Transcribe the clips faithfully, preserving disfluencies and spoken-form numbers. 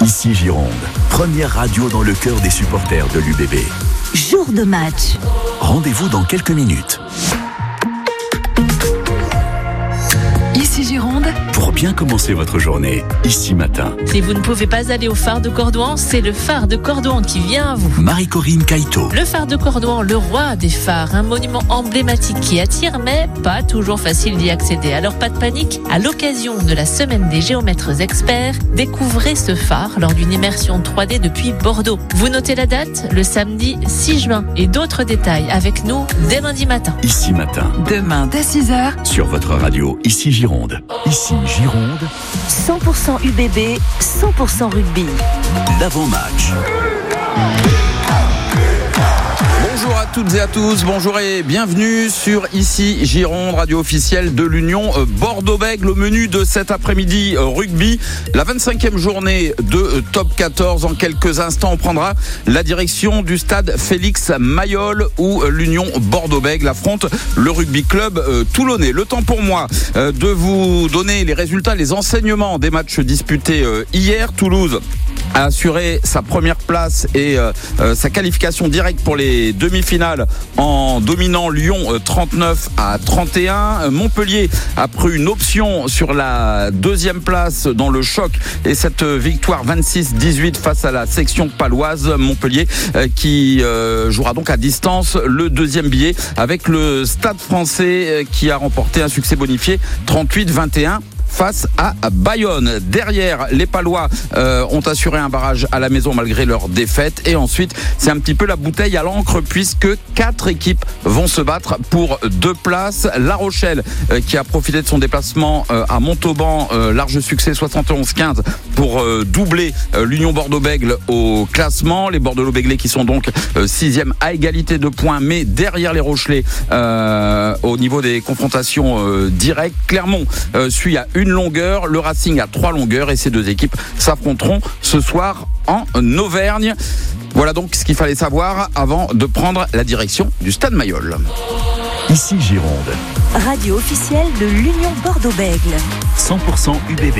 Ici Gironde, première radio dans le cœur des supporters de l'U B B. Jour de match. Rendez-vous dans quelques minutes. Ici Gironde. Pour bien commencer votre journée, ici matin. Si vous ne pouvez pas aller au phare de Cordouan, c'est le phare de Cordouan qui vient à vous. Marie-Corinne Caïto. Le phare de Cordouan, le roi des phares, un monument emblématique qui attire, mais pas toujours facile d'y accéder. Alors pas de panique, à l'occasion de la semaine des géomètres experts, découvrez ce phare lors d'une immersion trois D depuis Bordeaux. Vous notez la date, le samedi six juin, et d'autres détails avec nous dès lundi matin. Ici matin. Demain dès six heures. Sur votre radio, ici Gironde. Ici Gironde. cent pour cent U B B, cent pour cent rugby. L'avant-match. Bonjour à toutes et à tous, bonjour et bienvenue sur Ici Gironde, radio officielle de l'Union Bordeaux-Bègles. Au menu de cet après-midi rugby, la vingt-cinquième journée de Top quatorze. En quelques instants, on prendra la direction du stade Félix Mayol où l'Union Bordeaux-Bègles affronte le rugby club toulonnais. Le temps pour moi de vous donner les résultats, les enseignements des matchs disputés hier. Toulouse a assuré sa première place et euh, euh, sa qualification directe pour les demi-finales en dominant Lyon euh, trente-neuf à trente et un. Montpellier a pris une option sur la deuxième place dans le choc et cette victoire vingt-six dix-huit face à la section paloise. Montpellier euh, qui euh, jouera donc à distance le deuxième billet avec le Stade Français euh, qui a remporté un succès bonifié trente-huit vingt et un face à Bayonne. Derrière, les Palois euh, ont assuré un barrage à la maison malgré leur défaite. Et ensuite, c'est un petit peu la bouteille à l'encre puisque quatre équipes vont se battre pour deux places. La Rochelle euh, qui a profité de son déplacement euh, à Montauban, euh, large succès soixante et onze quinze pour euh, doubler euh, l'Union Bordeaux-Bègles au classement. Les Bordeaux-Bèglais qui sont donc euh, sixième à égalité de points, mais derrière les Rochelais euh, au niveau des confrontations euh, directes. Clermont euh, suit à une Une longueur, le Racing a trois longueurs et ces deux équipes s'affronteront ce soir en Auvergne. Voilà donc ce qu'il fallait savoir avant de prendre la direction du stade Mayol. Ici Gironde. Radio officielle de l'Union Bordeaux-Bègles. cent pour cent U B B.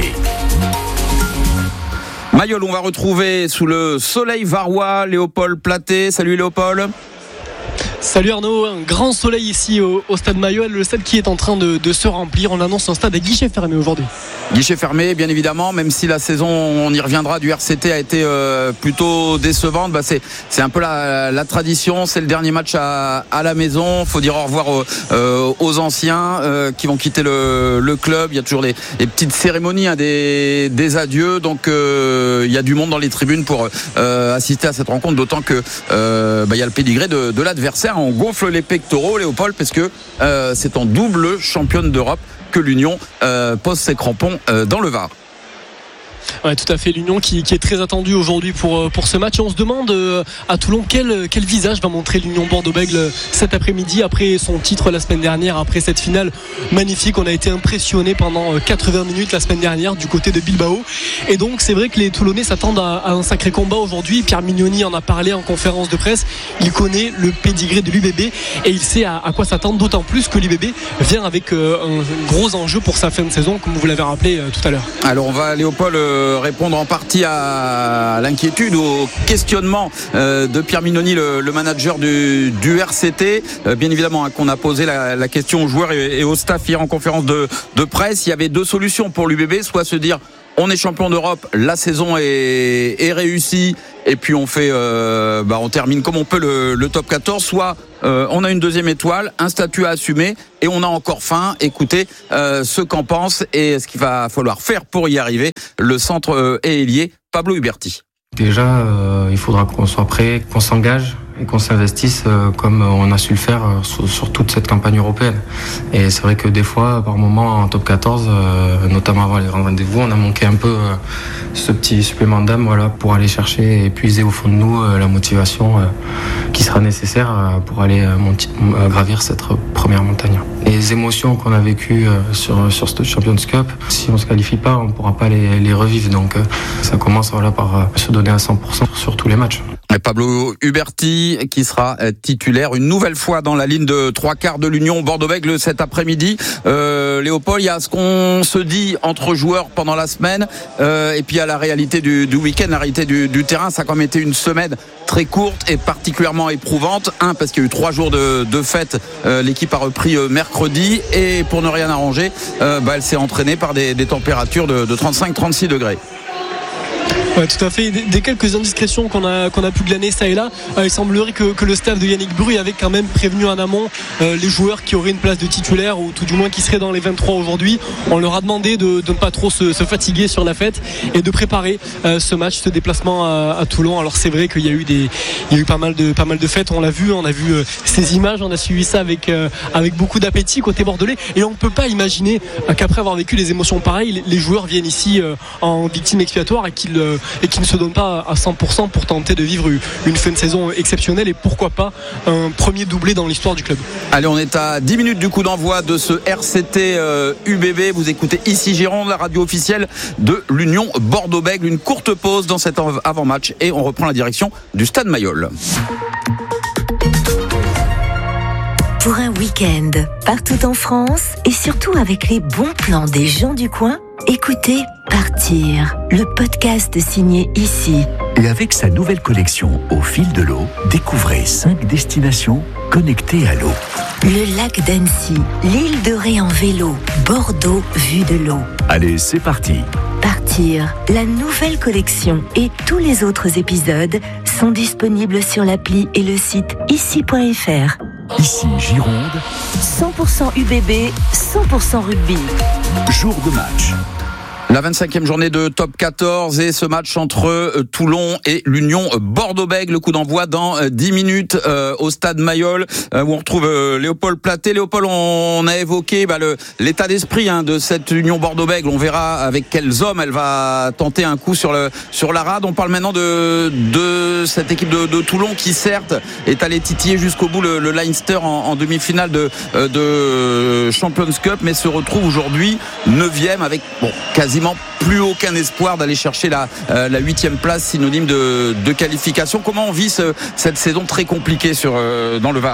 Mayol, on va retrouver sous le soleil varois Léopold Platé. Salut Léopold. Salut Arnaud, un grand soleil ici au, au stade Mayol, le stade qui est en train de, de se remplir. On annonce un stade à guichet fermé aujourd'hui. Guichet fermé, bien évidemment, même si la saison, on y reviendra, du R C T a été euh, plutôt décevante. Bah c'est, c'est un peu la, la tradition, c'est le dernier match à, à la maison. Il faut dire au revoir aux, euh, aux anciens euh, qui vont quitter le, le club. Il y a toujours des, des petites cérémonies, hein, des, des adieux. Donc euh, il y a du monde dans les tribunes pour euh, assister à cette rencontre, d'autant que euh, bah, il y a le pédigré de, de l'adversaire. On gonfle les pectoraux, Léopold, parce que euh, c'est en double championne d'Europe que l'Union euh, pose ses crampons euh, dans le Var. Ouais, tout à fait, l'Union qui, qui est très attendue aujourd'hui pour, pour ce match. Et on se demande euh, à Toulon quel, quel visage va montrer l'Union Bordeaux-Bègles cet après-midi après son titre la semaine dernière, après cette finale magnifique. On a été impressionné pendant quatre-vingts minutes la semaine dernière du côté de Bilbao. Et donc c'est vrai que les Toulonnais s'attendent à, à un sacré combat aujourd'hui. Pierre Mignoni en a parlé en conférence de presse. Il connaît le pédigré de l'U B B et il sait à, à quoi s'attendre, d'autant plus que l'U B B vient avec euh, un gros enjeu pour sa fin de saison, comme vous l'avez rappelé euh, tout à l'heure. Alors on va, Léopold, euh, répondre en partie à l'inquiétude, au questionnement euh, de Pierre Mignoni, le, le manager du, du R C T. Euh, bien évidemment, hein, qu'on a posé la, la question aux joueurs et, et au staff hier en conférence de, de presse. Il y avait deux solutions pour l'U B B, soit se dire on est champion d'Europe, la saison est, est réussie et puis on fait, euh, bah on termine comme on peut le, le top quatorze, soit euh, on a une deuxième étoile, un statut à assumer et on a encore faim. Écoutez euh, ce qu'en pense et ce qu'il va falloir faire pour y arriver le centre euh, ailier Pablo Huberti. Déjà, euh, il faudra qu'on soit prêt, qu'on s'engage et qu'on s'investisse euh, comme on a su le faire euh, sur, sur toute cette campagne européenne. Et c'est vrai que des fois, par moment, en top quatorze, euh, notamment avant les grands rendez-vous, on a manqué un peu euh, ce petit supplément d'âme, voilà, pour aller chercher et puiser au fond de nous euh, la motivation euh, qui sera nécessaire euh, pour aller euh, monti- euh, gravir cette première montagne. Les émotions qu'on a vécues euh, sur, sur ce Champions Cup, si on ne se qualifie pas, on ne pourra pas les, les revivre. Donc euh, ça commence voilà, par euh, se donner à cent pour cent sur tous les matchs. Et Pablo Huberti qui sera titulaire une nouvelle fois dans la ligne de trois quarts de l'Union Bordeaux-Bègles cet après-midi. Euh, Léopold, il y a ce qu'on se dit entre joueurs pendant la semaine euh, et puis il y a la réalité du, du week-end, la réalité du, du terrain. Ça a quand même été une semaine très courte et particulièrement éprouvante. Un, parce qu'il y a eu trois jours de, de fête. Euh, l'équipe a repris euh, mercredi et pour ne rien arranger, euh, bah, elle s'est entraînée par des, des températures de, de trente-cinq à trente-six degrés. Ouais, tout à fait. Des, des quelques indiscrétions qu'on a qu'on a pu glaner ça et là, euh, il semblerait que, que le staff de Yannick Bruy avait quand même prévenu en amont euh, les joueurs qui auraient une place de titulaire ou tout du moins qui seraient dans les vingt-trois aujourd'hui. On leur a demandé de, de ne pas trop se, se fatiguer sur la fête et de préparer euh, ce match, ce déplacement à, à Toulon. Alors c'est vrai qu'il y a eu des, il y a eu pas mal de pas mal de fêtes. On l'a vu, on a vu euh, ces images, on a suivi ça avec euh, avec beaucoup d'appétit côté bordelais. Et on ne peut pas imaginer euh, qu'après avoir vécu des émotions pareilles, les, les joueurs viennent ici euh, en victime expiatoire et qu'ils euh, et qui ne se donnent pas à cent pour cent pour tenter de vivre une fin de saison exceptionnelle et pourquoi pas un premier doublé dans l'histoire du club. Allez, on est à dix minutes du coup d'envoi de ce R C T euh, U B B. Vous écoutez ici Gironde, la radio officielle de l'Union Bordeaux-Bègles. Une courte pause dans cet avant-match et on reprend la direction du Stade Mayol. Pour un week-end partout en France et surtout avec les bons plans des gens du coin, écoutez Partir, le podcast signé ici. Et avec sa nouvelle collection Au fil de l'eau, découvrez cinq destinations connectées à l'eau. Le lac d'Annecy, l'île de Ré en vélo, Bordeaux vue de l'eau. Allez, c'est parti. Partir, la nouvelle collection et tous les autres épisodes sont disponibles sur l'appli et le site ici point f r. Ici Gironde, cent pour cent U B B, cent pour cent rugby. Jour de match. La vingt-cinquième journée de top quatorze et ce match entre Toulon et l'Union Bordeaux-Bègles. Le coup d'envoi dans dix minutes euh, au stade Mayol euh, où on retrouve euh, Léopold Platé. Léopold, on a évoqué bah, le, l'état d'esprit hein, de cette Union Bordeaux-Bègles. On verra avec quels hommes elle va tenter un coup sur, le, sur la rade. On parle maintenant de, de cette équipe de, de Toulon qui certes est allée titiller jusqu'au bout le, le Leinster en, en demi-finale de, de Champions Cup mais se retrouve aujourd'hui neuvième avec bon, quasiment plus aucun espoir d'aller chercher la, euh, la huitième place synonyme de, de qualification. Comment on vit ce, cette saison très compliquée sur, euh, dans le Var ?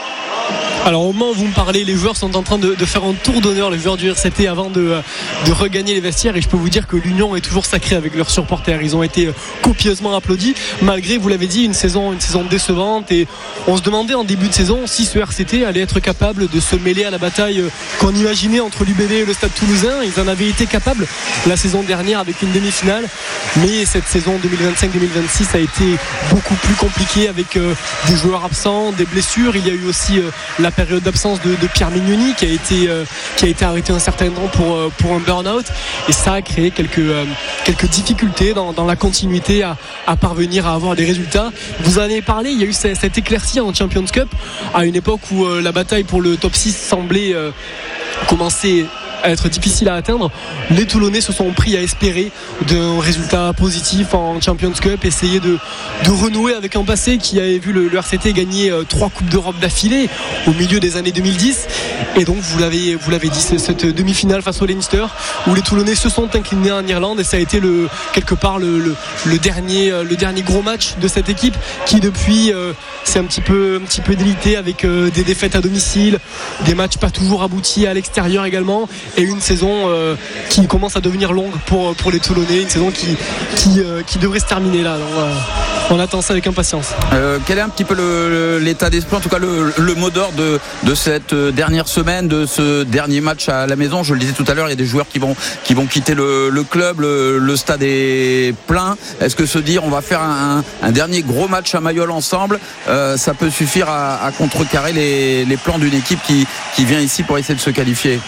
Alors au moment où vous me parlez, les joueurs sont en train de, de faire un tour d'honneur, les joueurs du R C T, avant de, de regagner les vestiaires. Et je peux vous dire que l'Union est toujours sacrée avec leurs supporters. Ils ont été copieusement applaudis, malgré, vous l'avez dit, une saison, une saison décevante. Et on se demandait en début de saison si ce R C T allait être capable de se mêler à la bataille qu'on imaginait entre l'U B B et le Stade Toulousain. Ils en avaient été capables la saison dernière avec une demi-finale. Mais cette saison deux mille vingt-cinq deux mille vingt-six a été beaucoup plus compliquée avec euh, des joueurs absents, des blessures. Il y a eu aussi euh, la période d'absence de, de Pierre Mignoni qui a été euh, qui a été arrêté un certain temps pour euh, pour un burn-out et ça a créé quelques euh, quelques difficultés dans, dans la continuité à, à parvenir à avoir des résultats. Vous en avez parlé, il y a eu cette, cette éclaircie en Champions Cup à une époque où euh, la bataille pour le top six semblait euh, commencer à être difficile à atteindre. Les Toulonnais se sont pris à espérer d'un résultat positif en Champions Cup, essayer de, de renouer avec un passé qui avait vu le, le R C T gagner euh, trois Coupes d'Europe d'affilée au milieu des années deux mille dix. Et donc vous l'avez, vous l'avez dit, c'est cette demi-finale face au Leinster où les Toulonnais se sont inclinés en Irlande et ça a été le, quelque part le, le, le, dernier, le dernier gros match de cette équipe qui depuis euh, s'est un petit peu, un petit peu délité avec euh, des défaites à domicile, des matchs pas toujours aboutis à l'extérieur également. Et une saison euh, qui commence à devenir longue pour, pour les Toulonnais, une saison qui, qui, euh, qui devrait se terminer là. Donc, euh, on attend ça avec impatience. Euh, quel est un petit peu le, l'état d'esprit, en tout cas le, le mot d'ordre de, de cette dernière semaine, de ce dernier match à la maison? Je le disais tout à l'heure, il y a des joueurs qui vont, qui vont quitter le, le club, le, le stade est plein. Est-ce que se dire on va faire un, un dernier gros match à Mayol ensemble, euh, ça peut suffire à, à contrecarrer les, les plans d'une équipe qui, qui vient ici pour essayer de se qualifier?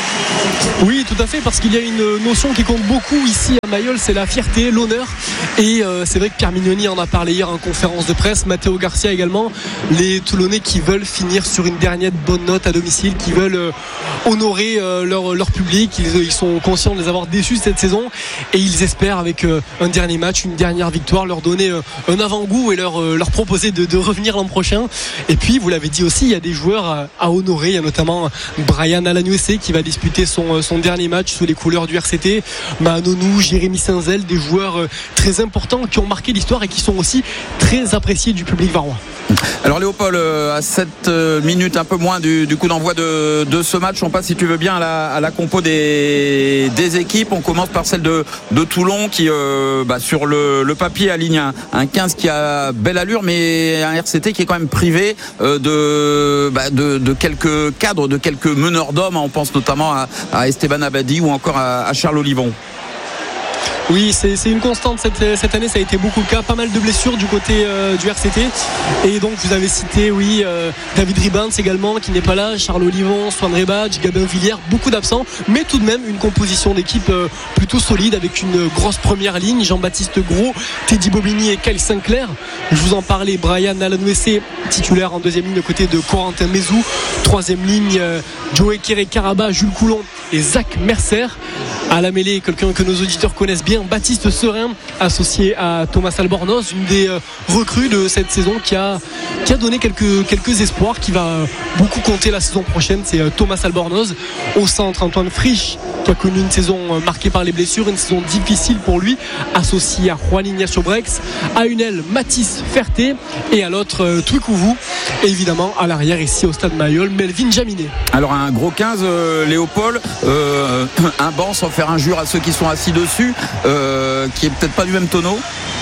Oui, tout à fait, parce qu'il y a une notion qui compte beaucoup ici à Mayol, c'est la fierté, l'honneur. Et euh, c'est vrai que Pierre Mignoni en a parlé hier en conférence de presse, Matteo Garcia également. Les Toulonnais qui veulent finir sur une dernière bonne note à domicile, qui veulent euh, honorer euh, leur, leur public. Ils, ils sont conscients de les avoir déçus cette saison et ils espèrent avec euh, un dernier match, une dernière victoire, leur donner euh, un avant-goût et leur, euh, leur proposer de, de revenir l'an prochain. Et puis, vous l'avez dit aussi, il y a des joueurs à, à honorer. Il y a notamment Brian Alagnuessé qui va disputer son, son dernier match sous les couleurs du R C T. Mahanonou, Jérémy Saint-Zel, des joueurs euh, très importants importants qui ont marqué l'histoire et qui sont aussi très appréciés du public varois. Alors Léopold, à sept minutes, un peu moins du, du coup d'envoi de, de ce match, on passe si tu veux bien à la, à la compo des, des équipes. On commence par celle de, de Toulon qui euh, bah, sur le, le papier aligne un, un quinze qui a belle allure, mais un R C T qui est quand même privé euh, de, bah, de, de quelques cadres, de quelques meneurs d'hommes. On pense notamment à, à Esteban Abadi ou encore à, à Charles Olivon. Oui, c'est, c'est une constante cette, cette année, ça a été beaucoup le cas, pas mal de blessures du côté euh, du R C T. Et donc vous avez cité, oui, euh, David Ribans également qui n'est pas là, Charles Olivon, Swan Rebadge, Gabin Villiers, beaucoup d'absents, mais tout de même une composition d'équipe euh, plutôt solide avec une grosse première ligne, Jean-Baptiste Gros, Teddy Bobigny et Kyle Sinclair. Je vous en parlais, Brian Alanouessé, titulaire en deuxième ligne de côté de Corentin Mézou. Troisième ligne, euh, Joey Kéré Caraba, Jules Coulon et Zach Mercer. À la mêlée, quelqu'un que nos auditeurs connaissent bien, Baptiste Serein, associé à Thomas Albornoz, une des recrues de cette saison qui a, qui a donné quelques, quelques espoirs, qui va beaucoup compter la saison prochaine. C'est Thomas Albornoz. Au centre, Antoine Frisch, qui a connu une saison marquée par les blessures, une saison difficile pour lui, associé à Juan Ignacio Brex. À une aile, Mathis Ferté, et à l'autre, Twikouvou. Et évidemment, à l'arrière, ici au Stade Mayol, Melvin Jaminet. Alors un gros quinze, euh, Léopold, euh, un banc sans faire injure à ceux qui sont assis dessus, euh, qui est peut-être pas du même tonneau.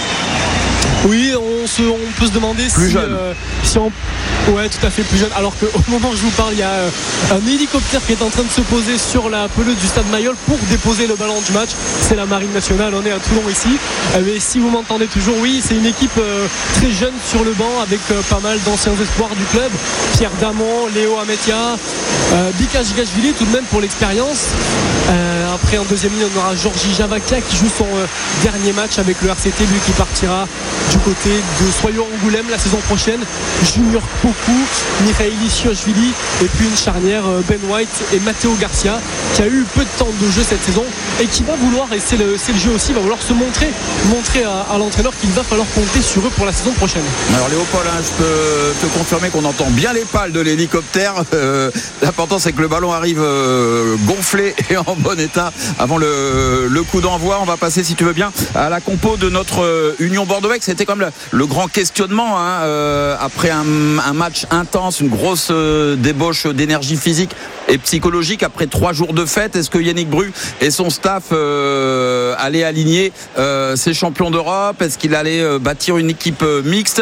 Oui, on, se, on peut se demander plus si, jeune. Euh, si on... Ouais, tout à fait plus jeune. Alors qu'au moment où je vous parle, il y a euh, un hélicoptère qui est en train de se poser sur la pelouse du Stade Mayol pour déposer le ballon du match. C'est la Marine Nationale, on est à Toulon ici. Euh, mais si vous m'entendez toujours, oui, c'est une équipe euh, très jeune sur le banc avec euh, pas mal d'anciens espoirs du club. Pierre Damon, Léo Ametia, euh, Bika Gigashvili tout de même pour l'expérience. Euh, après en deuxième ligne, on aura Georgi Javakia qui joue son euh, dernier match avec le R C T, lui qui partira du côté de Soyo Angoulême la saison prochaine. Junior Poku, Mikhaili Chiochvili et puis une charnière Ben White et Matteo Garcia qui a eu peu de temps de jeu cette saison et qui va vouloir, et c'est le, c'est le jeu aussi, va vouloir se montrer montrer à, à l'entraîneur qu'il va falloir compter sur eux pour la saison prochaine. Alors Léopold, hein, je peux te confirmer qu'on entend bien les pales de l'hélicoptère. Euh, l'important c'est que le ballon arrive euh, gonflé et en bon état avant le, le coup d'envoi. On va passer, si tu veux bien, à la compo de notre euh, Union Bordeaux-Bègles. C'était comme le, le grand questionnement hein, euh, après un, un match intense, une grosse euh, débauche d'énergie physique et psychologique après trois jours de fête. Est-ce que Yannick Bru et son staff euh, allaient aligner euh, ces champions d'Europe? Est-ce qu'il allait euh, bâtir une équipe euh, mixte?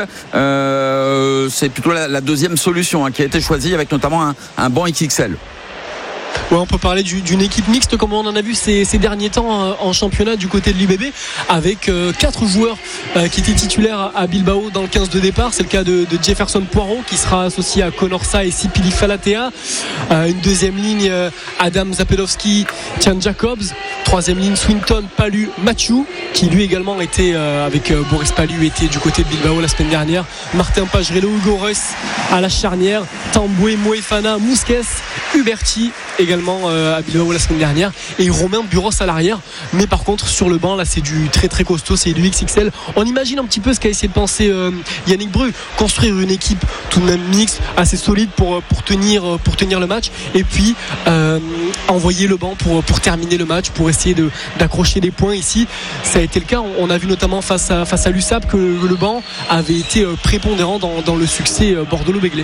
euh, C'est plutôt la, la deuxième solution hein, qui a été choisie, avec notamment un, un banc X X L. Ouais, on peut parler du, d'une équipe mixte comme on en a vu ces, ces derniers temps euh, en championnat du côté de l'U B B, avec euh, quatre joueurs euh, qui étaient titulaires à Bilbao dans le quinze de départ. C'est le cas de, de Jefferson Poirot qui sera associé à Conorsa et Sipili Falatea. Euh, une deuxième ligne, euh, Adam Zapelowski, Tian Jacobs. Troisième ligne, Swinton, Palu, Mathieu, qui lui également était euh, avec euh, Boris Palu, était du côté de Bilbao la semaine dernière. Martin Pagerello, Hugo Reus à la charnière, Tamboué, Moefana, Mousquet, Huberti également euh, à Bilbao la semaine dernière, et Romain Buros à l'arrière. Mais par contre sur le banc là c'est du très très costaud, c'est du X X L. On imagine un petit peu ce qu'a essayé de penser euh, Yannick Bru, construire une équipe tout de même mixte, assez solide pour, pour, tenir, pour tenir le match, et puis euh, envoyer le banc pour, pour terminer le match, pour essayer de, d'accrocher les points ici. Ça a été le cas, on a vu notamment face à, face à l'U S A P que le, le banc avait été euh, prépondérant dans, dans le succès euh, Bordeaux-Béglé.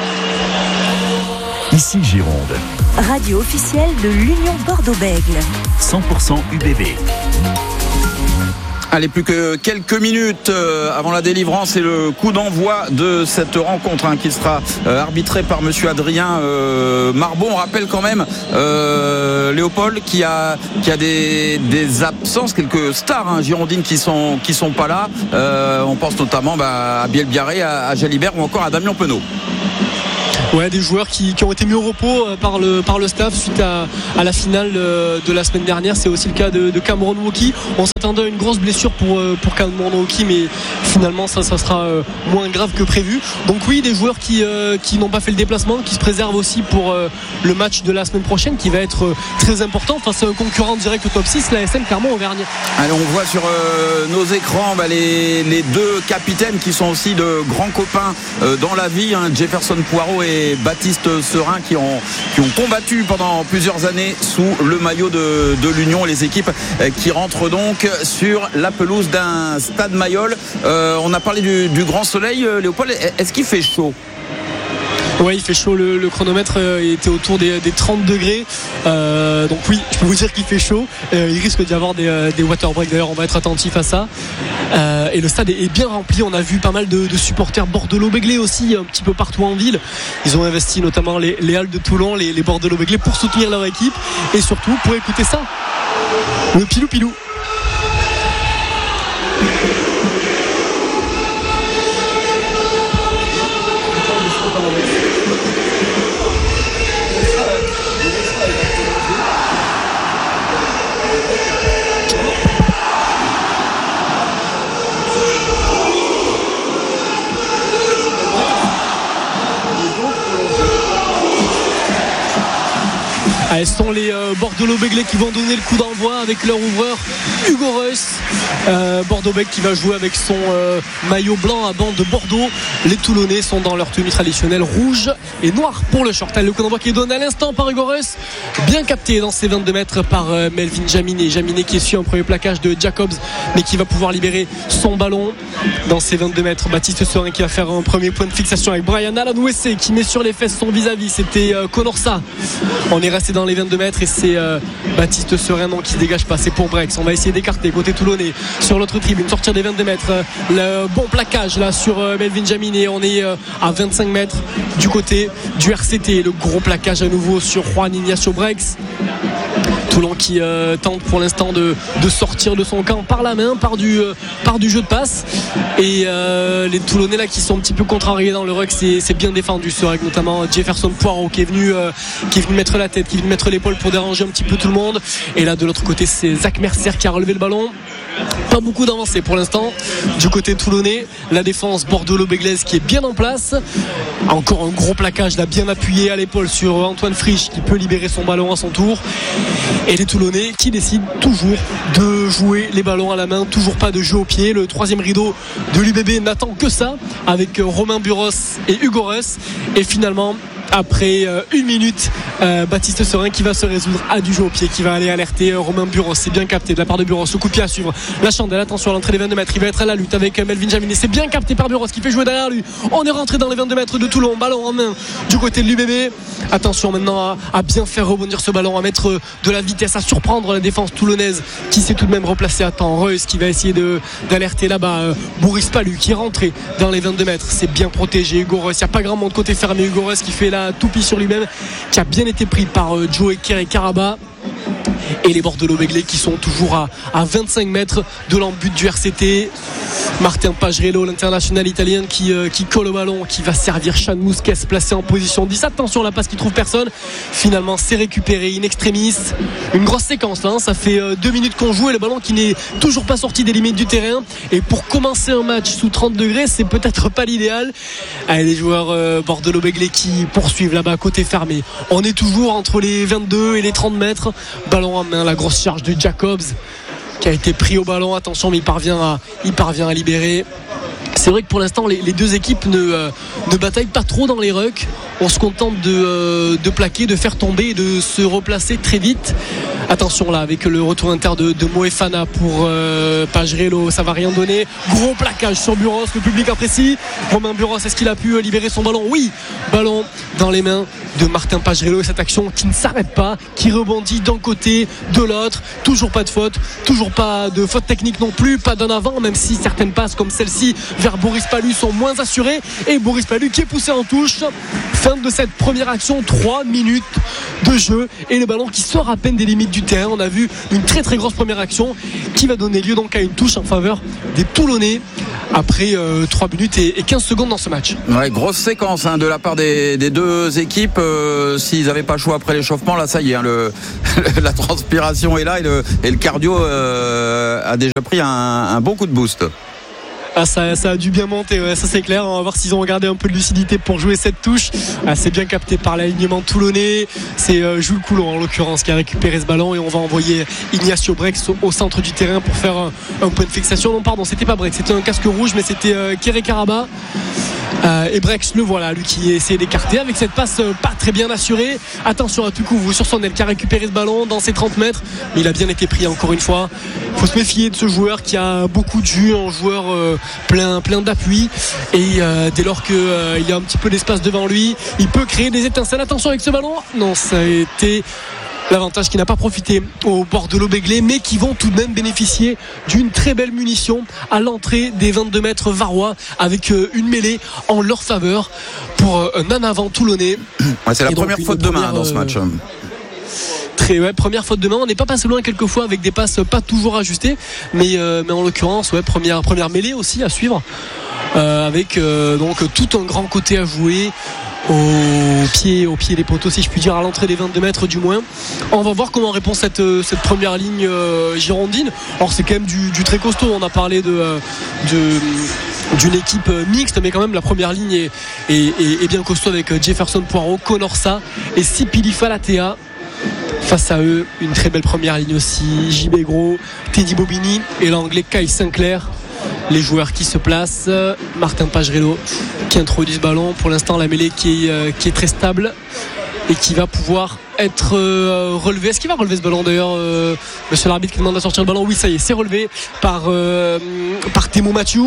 Ici Gironde, Radio officielle de l'Union Bordeaux-Bègles. cent pour cent U B B. Allez, plus que quelques minutes avant la délivrance et le coup d'envoi de cette rencontre hein, qui sera euh, arbitrée par monsieur Adrien euh, Marbon. On rappelle quand même euh, Léopold qui a, qui a des, des absences, quelques stars hein, girondines qui sont, qui sont pas là. Euh, on pense notamment bah, à Biel Biarré, à, à Jalibert ou encore à Damien Penaud. Ouais, des joueurs qui, qui ont été mis au repos par le, par le staff suite à, à la finale de la semaine dernière. C'est aussi le cas de, de Cameron Woki. On s'attendait à une grosse blessure pour, pour Cameron Woki, mais finalement ça, ça sera euh, moins grave que prévu. Donc oui, des joueurs qui, euh, qui n'ont pas fait le déplacement, qui se préservent aussi pour euh, le match de la semaine prochaine qui va être euh, très important face à un concurrent direct au top six, l'A S M Clermont-Auvergne. Alors on voit sur euh, nos écrans bah, les, les deux capitaines qui sont aussi de grands copains euh, dans la vie, hein, Jefferson Poirot et Baptiste Serin qui ont, qui ont combattu pendant plusieurs années sous le maillot de, de l'Union, les équipes euh, qui rentrent donc sur la pelouse d'un stade Mayol. Euh, on a parlé du, du grand soleil, euh, Léopold, est-ce qu'il fait chaud ? Ouais, il fait chaud, le, le chronomètre euh, était autour des, des trente degrés, euh, donc oui, je peux vous dire qu'il fait chaud. Euh, il risque d'y avoir des, euh, des water breaks, d'ailleurs on va être attentif à ça. Euh, et le stade est, est bien rempli, on a vu pas mal de, de supporters bordelot-béglés aussi un petit peu partout en ville. Ils ont investi notamment les, les halles de Toulon, les, les bordelot-béglés pour soutenir leur équipe et surtout pour écouter ça, le pilou-pilou. Ah, ce sont les euh, Bordelot-Béglés qui vont donner le coup d'envoi avec leur ouvreur Hugo Reus. Euh, Bordeaux-Bègles qui va jouer avec son euh, maillot blanc à bande de Bordeaux. Les Toulonnais sont dans leur tenue traditionnelle rouge et noir pour le short. Le coup d'envoi qui est donné à l'instant par Hugo Reus, bien capté dans ses vingt-deux mètres par euh, Melvin Jaminet. Jaminet qui essuie un premier plaquage de Jacobs mais qui va pouvoir libérer son ballon dans ses vingt-deux mètres. Baptiste Serin qui va faire un premier point de fixation avec Brian Alanouessé qui met sur les fesses son vis-à-vis. C'était euh, Conorsa. On est resté dans les vingt-deux mètres et c'est euh, Baptiste Serin non, qui dégage pas. C'est pour Brex. On va essayer d'écarter côté toulonnais sur l'autre tribune, sortir des vingt-deux mètres. Le bon plaquage là sur euh, Melvin Jaminet. On est euh, à vingt-cinq mètres du côté du R C T. Le gros plaquage à nouveau sur Juan Ignacio Brex. Toulon qui euh, tente pour l'instant de, de sortir de son camp par la main, par du, euh, par du jeu de passe. Et euh, les Toulonnais là qui sont un petit peu contrariés dans le ruck, c'est, c'est bien défendu ce ruck, notamment Jefferson Poirot qui est venu euh, qui est venu mettre la tête, qui est venu mettre l'épaule pour déranger un petit peu tout le monde. Et là de l'autre côté c'est Zach Mercier qui a relevé le ballon. Pas beaucoup d'avancées pour l'instant du côté toulonnais. La défense bordelot-béglaise qui est bien en place. Encore un gros plaquage là, bien appuyé à l'épaule sur Antoine Frisch qui peut libérer son ballon à son tour. Et les Toulonnais qui décident toujours de jouer les ballons à la main, toujours pas de jeu au pied. Le troisième rideau de l'U B B n'attend que ça avec Romain Buros et Hugo Reus. Et finalement, après euh, une minute, euh, Baptiste Serin qui va se résoudre à du jeu au pied, qui va aller alerter euh, Romain Buros. C'est bien capté de la part de Buros. Le coup de pied à suivre. La chandelle, attention à l'entrée des vingt-deux mètres. Il va être à la lutte avec euh, Melvin Jaminet. C'est bien capté par Buros qui fait jouer derrière lui. On est rentré dans les vingt-deux mètres de Toulon. Ballon en main du côté de l'U B B. Attention maintenant à, à bien faire rebondir ce ballon, à mettre euh, de la vitesse, à surprendre la défense toulonnaise qui s'est tout de même replacée à temps. Reus qui va essayer de, d'alerter là-bas euh, Boris Palu qui est rentré dans les vingt-deux mètres. C'est bien protégé. Hugo Reus. Il n'y a pas grand monde côté fermé. Hugo Reus qui fait la toupie sur lui-même, qui a bien été pris par euh, Joe Kerry Karaba. Et les Bordelot-Béglés qui sont toujours à, à vingt-cinq mètres de l'embut du R C T. Martin Pagerello, l'international italien qui, euh, qui colle au ballon, qui va servir Chan Mousquet placé en position dix. Attention, la passe qui trouve personne. Finalement, c'est récupéré in extremis. Une grosse séquence là, hein. Ça fait euh, deux minutes qu'on joue et le ballon qui n'est toujours pas sorti des limites du terrain. Et pour commencer un match sous trente degrés, c'est peut-être pas l'idéal. Allez, les joueurs euh, Bordelot-Béglés qui poursuivent là-bas côté fermé. On est toujours entre les vingt-deux et les trente mètres. Ballon en main, la grosse charge de Jacobs qui a été pris au ballon. Attention, mais il parvient à, il parvient à libérer. C'est vrai que pour l'instant les, les deux équipes ne, euh, ne bataillent pas trop dans les rucks. On se contente de, euh, de plaquer, de faire tomber et de se replacer très vite. Attention là avec le retour inter de, de Moefana pour euh, Pagerello, ça va rien donner. Gros plaquage sur Buros, le public apprécie. Romain Buros, est-ce qu'il a pu libérer son ballon? Oui, ballon dans les mains de Martin Pagerello et cette action qui ne s'arrête pas, qui rebondit d'un côté, de l'autre. Toujours pas de faute, toujours pas de faute technique non plus, pas d'un avant, même si certaines passes comme celle-ci vers Boris Palu sont moins assurées. Et Boris Palu qui est poussé en touche. Fin de cette première action, trois minutes de jeu et le ballon qui sort à peine des limites du terrain. On a vu une très très grosse première action qui va donner lieu donc à une touche en faveur des Toulonnais après euh, trois minutes et, et quinze secondes dans ce match. Ouais, grosse séquence hein, de la part des, des deux équipes. Euh, s'ils n'avaient pas chaud après l'échauffement, là ça y est, hein, le, la transpiration est là et le, et le cardio euh, a déjà pris un, un bon coup de boost. Ah, ça, ça a dû bien monter, ouais, ça c'est clair. On va voir s'ils ont regardé un peu de lucidité pour jouer cette touche. Ah, c'est bien capté par l'alignement toulonnais. C'est euh, Jules Coulon en l'occurrence qui a récupéré ce ballon et on va envoyer Ignacio Brex au, au centre du terrain pour faire un, un point de fixation. Non, pardon, c'était pas Brex, c'était un casque rouge, mais c'était euh, Kéré Karaba. Euh, et Brex, le voilà, lui qui essaie d'écarter avec cette passe euh, pas très bien assurée. Attention à Tukouvou sur son aile qui a récupéré ce ballon dans ses trente mètres, mais il a bien été pris encore une fois. Il faut se méfier de ce joueur qui a beaucoup de jus, un joueur euh, plein, plein d'appui, et euh, dès lors qu'il euh, y a un petit peu d'espace devant lui, il peut créer des étincelles. Attention avec ce ballon, non, ça a été l'avantage qui n'a pas profité au Bordeaux-Bègles, mais qui vont tout de même bénéficier d'une très belle munition à l'entrée des vingt-deux mètres varois, avec une mêlée en leur faveur pour un en avant toulonnais. Ouais, c'est la première faute de main dans ce match. Très, ouais, première faute de main. On n'est pas passé loin quelquefois avec des passes pas toujours ajustées, mais, euh, mais en l'occurrence, ouais, première, première mêlée aussi à suivre, euh, avec euh, donc tout un grand côté à jouer. Au pied, au pied des poteaux, si je puis dire, à l'entrée des vingt-deux mètres du moins. On va voir comment répond cette, cette première ligne euh, girondine. Alors c'est quand même du, du très costaud. On a parlé de, de d'une équipe mixte, mais quand même la première ligne est, est, est, est bien costaud avec Jefferson Poirot, Conorsa et Sipili Falatea. Face à eux, une très belle première ligne aussi. J B Gros, Teddy Bobigny et l'anglais Kyle Sinclair. Les joueurs qui se placent, Martin Pagerello qui introduit ce ballon. Pour l'instant, la mêlée qui est, euh, qui est très stable et qui va pouvoir être euh, relevé. Est-ce qu'il va relever ce ballon d'ailleurs, euh, monsieur l'arbitre qui demande à sortir le ballon? Oui, ça y est, c'est relevé par, euh, par Temo Mathieu.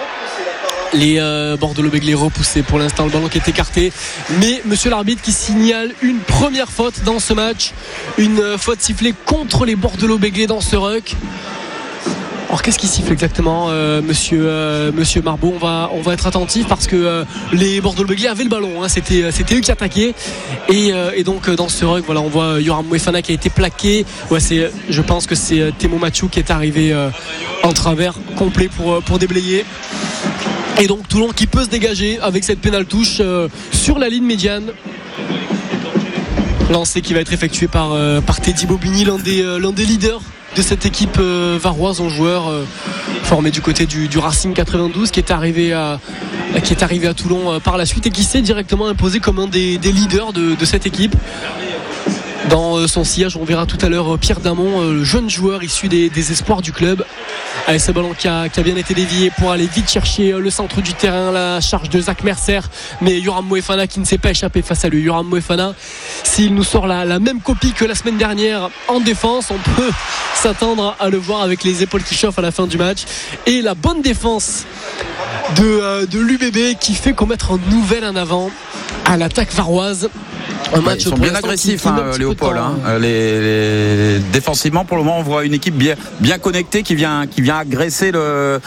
Les euh, Bordeaux-Bègles repoussés pour l'instant, le ballon qui est écarté, mais monsieur l'arbitre qui signale une première faute dans ce match, une euh, faute sifflée contre les Bordeaux-Bègles dans ce ruck. Alors qu'est-ce qui siffle exactement, euh, monsieur, euh, monsieur Marbeau? On va, on va être attentif parce que euh, les Bordeaux-Bègles avaient le ballon, hein, c'était, c'était eux qui attaquaient, et, euh, et donc dans ce ruck, voilà, on voit Yoram Moefana qui a été plaqué. Ouais, c'est, je pense que c'est Temo Mathieu qui est arrivé euh, en travers complet pour, pour déblayer. Et donc Toulon qui peut se dégager avec cette pénale touche euh, sur la ligne médiane. Lancé qui va être effectué par, euh, par Teddy Bobigny, l'un des, euh, l'un des leaders de cette équipe euh, varoise, en joueur euh, formé du côté du, du Racing quatre-vingt-douze, qui est arrivé à, qui est arrivé à Toulon euh, par la suite et qui s'est directement imposé comme un des, des leaders de, de cette équipe. Dans euh, son sillage, on verra tout à l'heure euh, Pierre Damon, euh, le jeune joueur issu des, des espoirs du club. Avec ce ballon qui a, qui a bien été dévié pour aller vite chercher euh, le centre du terrain, la charge de Zach Mercer, mais Yoram Moefana qui ne s'est pas échappé face à lui. Yoram Moefana, s'il nous sort la, la même copie que la semaine dernière en défense, on peut s'attendre à le voir avec les épaules qui chauffent à la fin du match. Et la bonne défense de, euh, de l'U B B qui fait commettre un nouvel en avant à l'attaque varoise. Un match, ouais, ils sont bien agressifs, hein, Léopold. Hein. Les, les, défensivement, pour le moment, on voit une équipe bien, bien connectée qui vient, qui vient agresser le,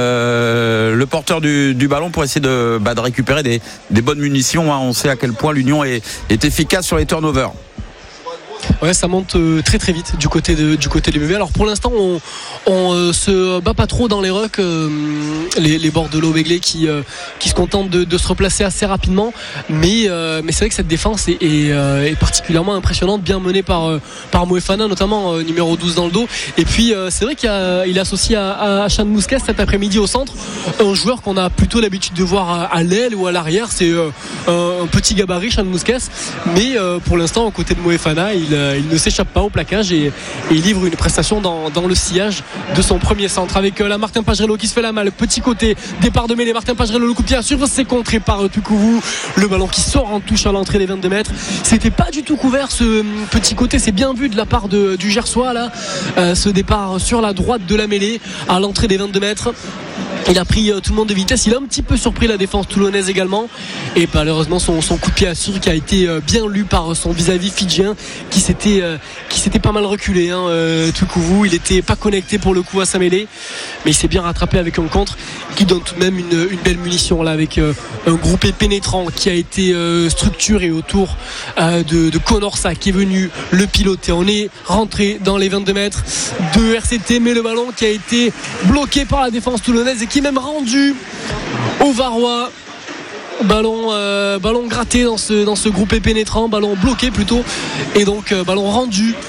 euh, le porteur du, du ballon pour essayer de, bah, de récupérer des, des bonnes munitions. Hein. On sait à quel point l'Union est, est efficace sur les turnovers. Ouais, ça monte euh, très très vite du côté de, du côté de l'U B B. Alors pour l'instant, on, on euh, se bat pas trop dans les rucks, euh, les, les Bordeaux-Bègles qui, euh, qui se contentent de, de se replacer assez rapidement. Mais, euh, mais c'est vrai que cette défense est, est, euh, est particulièrement impressionnante, bien menée par, euh, par Moefana, notamment euh, numéro douze dans le dos. Et puis euh, c'est vrai qu'il a, il associe à, à Chan Mousquet cet après-midi au centre un joueur qu'on a plutôt l'habitude de voir à, à l'aile ou à l'arrière. C'est euh, un, un petit gabarit, Chan Mousquet. Mais euh, pour l'instant, aux côtés de Moefana, il il ne s'échappe pas au plaquage et, et il livre une prestation dans, dans le sillage de son premier centre avec euh, la Martin Pagerello qui se fait la malle, petit côté, départ de mêlée, Martin Pagerello, le coup de pied à suivre, c'est contré par euh, Tukouvou, le ballon qui sort en touche à l'entrée des vingt-deux mètres. C'était pas du tout couvert ce petit côté, c'est bien vu de la part de, du Gersois là, euh, ce départ sur la droite de la mêlée à l'entrée des vingt-deux mètres. Il a pris euh, tout le monde de vitesse, il a un petit peu surpris la défense toulonnaise également, et malheureusement son, son coup de pied à suivre qui a été euh, bien lu par son vis-à-vis fidjien qui s'était, euh, qui s'était pas mal reculé, hein, euh, Tukouvou, il était pas connecté pour le coup à sa mêlée, mais il s'est bien rattrapé avec un contre qui donne tout de même une, une belle munition là, avec euh, un groupé pénétrant qui a été euh, structuré autour euh, de, de Conorsa qui est venu le piloter. On est rentré dans les vingt-deux mètres de R C T, mais le ballon qui a été bloqué par la défense toulonnaise et qui est même rendu au Varois. Ballon, euh, ballon gratté dans ce, dans ce groupé pénétrant, ballon bloqué plutôt, et donc euh, ballon rendu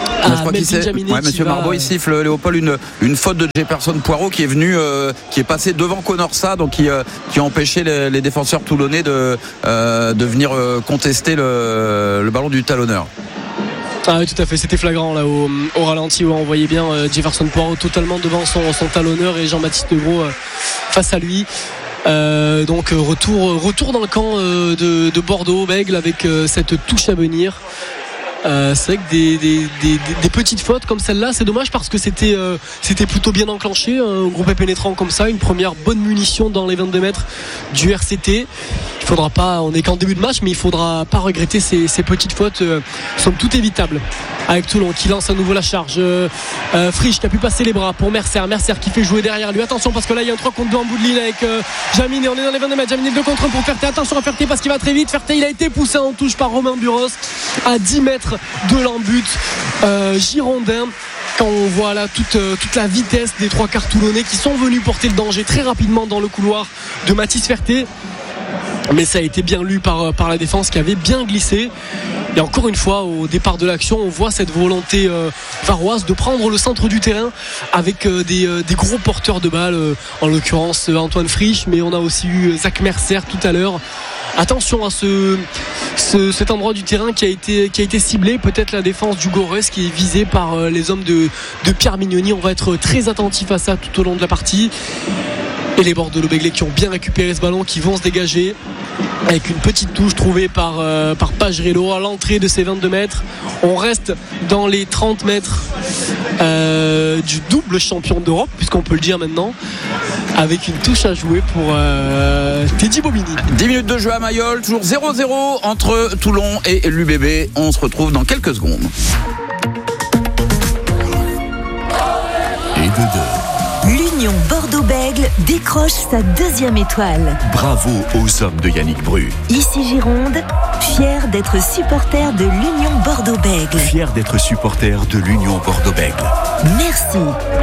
Ah, je crois qu'il sait. Ouais, Monsieur Marbeau, va... il siffle, Léopold, une, une faute de Jefferson Poirot qui est venu, euh, qui est passé devant Konorsa, donc qui, euh, qui a empêché les, les défenseurs toulonnais de, euh, de venir euh, contester le, le ballon du talonneur. Ah oui, tout à fait, c'était flagrant là au, au ralenti où on voyait bien euh, Jefferson Poirot totalement devant son, son talonneur et Jean-Baptiste Legros euh, face à lui. Euh, donc retour, retour dans le camp euh, de, de Bordeaux-Bègles avec euh, cette touche à venir. Euh, c'est vrai que des, des, des, des petites fautes comme celle-là, c'est dommage parce que c'était, euh, c'était plutôt bien enclenché, un groupe pénétrant comme ça, une première bonne munition dans les vingt-deux mètres du R C T. Il faudra pas, on est qu'en début de match, mais il faudra pas regretter ces, ces petites fautes, euh, sont toutes évitables. Avec Toulon qui lance à nouveau la charge. Euh, euh, Frisch qui a pu passer les bras pour Mercer. Mercer qui fait jouer derrière lui. Attention parce que là il y a un trois contre deux en bout de ligne avec euh, Jamine et on est dans les vingt-deux mètres. Jamine deux contre un pour Ferté. Attention à Ferté parce qu'il va très vite. Ferté il a été poussé en touche par Romain Buros à dix mètres de l'embut euh, girondin. Quand on voit là toute, euh, toute la vitesse des trois quarts toulonnais qui sont venus porter le danger très rapidement dans le couloir de Mathis Ferté. Mais ça a été bien lu par, par la défense qui avait bien glissé. Et encore une fois, au départ de l'action, on voit cette volonté euh, varoise de prendre le centre du terrain avec euh, des, euh, des gros porteurs de balles, euh, en l'occurrence euh, Antoine Frisch, mais on a aussi eu Zach Mercer tout à l'heure. Attention à ce, ce, cet endroit du terrain qui a été, qui a été ciblé, peut-être la défense du Gorès qui est visée par euh, les hommes de, de Pierre Mignoni. On va être très attentif à ça tout au long de la partie. Et les Bordeaux-Bègles qui ont bien récupéré ce ballon, qui vont se dégager avec une petite touche trouvée par, euh, par Pagerello à l'entrée de ces vingt-deux mètres. On reste dans les trente mètres euh, du double champion d'Europe, puisqu'on peut le dire maintenant, avec une touche à jouer pour euh, Teddy Bobigny. dix minutes de jeu à Mayol, toujours zéro zéro entre Toulon et l'U B B. On se retrouve dans quelques secondes. Et de deux. L'Union Bordeaux-Bègles décroche sa deuxième étoile. Bravo aux hommes de Yannick Bru. Ici Gironde, fier d'être supporter de l'Union Bordeaux-Bègles. Fier d'être supporter de l'Union Bordeaux-Bègles. Merci.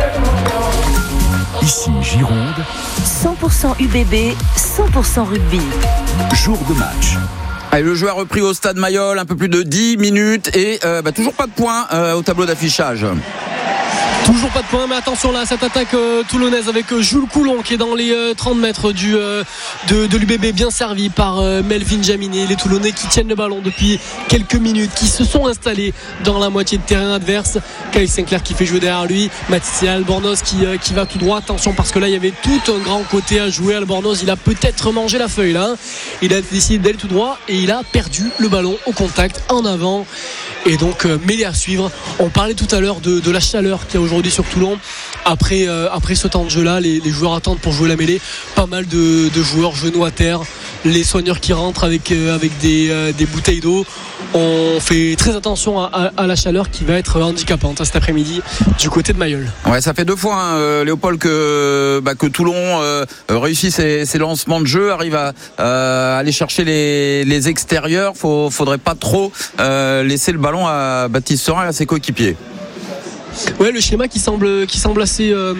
Ici Gironde, cent pour cent U B B, cent pour cent rugby. Jour de match. Allez, le jeu a repris au stade Mayol, un peu plus de dix minutes et euh, bah, toujours pas de points euh, au tableau d'affichage. Toujours pas de points, mais attention là, cette attaque euh, toulonnaise avec euh, Jules Coulon qui est dans les euh, trente mètres du, euh, de, de l'U B B, bien servi par euh, Melvin Jaminet. Les Toulonnais qui tiennent le ballon depuis quelques minutes, qui se sont installés dans la moitié de terrain adverse. Kyle Sinclair qui fait jouer derrière lui, Mathis Albornoz qui, euh, qui va tout droit. Attention parce que là il y avait tout un grand côté à jouer. Albornoz il a peut-être mangé la feuille là, il a décidé d'aller tout droit et il a perdu le ballon au contact en avant. Et donc euh, mêlée à suivre. On parlait tout à l'heure de, de la chaleur qu'il y a aujourd'hui sur Toulon. Après, euh, après ce temps de jeu là, les, les joueurs attendent pour jouer la mêlée. Pas mal de, de joueurs genoux à terre, les soigneurs qui rentrent avec, euh, avec des, euh, des bouteilles d'eau. On fait très attention à, à, à la chaleur qui va être handicapante hein, cet après-midi du côté de Mayol. Ouais, ça fait deux fois hein, euh, Léopold que, bah, que Toulon euh, réussit ses, ses lancements de jeu, arrive à euh, aller chercher les, les extérieurs. Faut, faudrait pas trop euh, laisser le ballon à Baptiste Serin et à ses coéquipiers. Ouais, le schéma qui semble, qui semble assez, euh,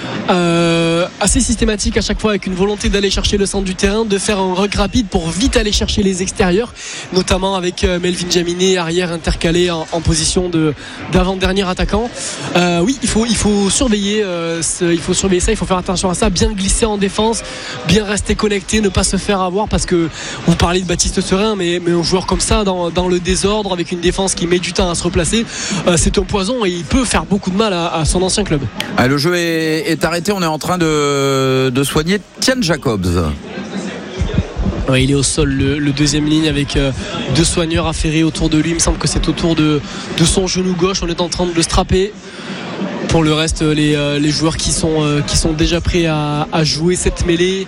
euh, assez systématique à chaque fois, avec une volonté d'aller chercher le centre du terrain, de faire un ruck rapide pour vite aller chercher les extérieurs, notamment avec euh, Melvin Jaminet arrière intercalé en, en position de, d'avant-dernier attaquant. Euh, oui, il faut, il faut surveiller, euh, ce, il faut surveiller ça, il faut faire attention à ça, bien glisser en défense, bien rester connecté, ne pas se faire avoir, parce que vous parlez de Baptiste Serin, mais, mais un joueur comme ça, dans, dans le désordre, avec une défense qui met du temps à se replacer, euh, c'est un poison et il peut faire beaucoup de mal à, à son ancien club. Ah, le jeu est, est arrêté, on est en train de, de soigner Tian Jacobs. Ouais, il est au sol, le, le deuxième ligne avec euh, deux soigneurs affairés autour de lui. Il me semble que c'est autour de, de son genou gauche. On est en train de le strapper. Pour le reste, les, euh, les joueurs qui sont, euh, qui sont déjà prêts à, à jouer cette mêlée.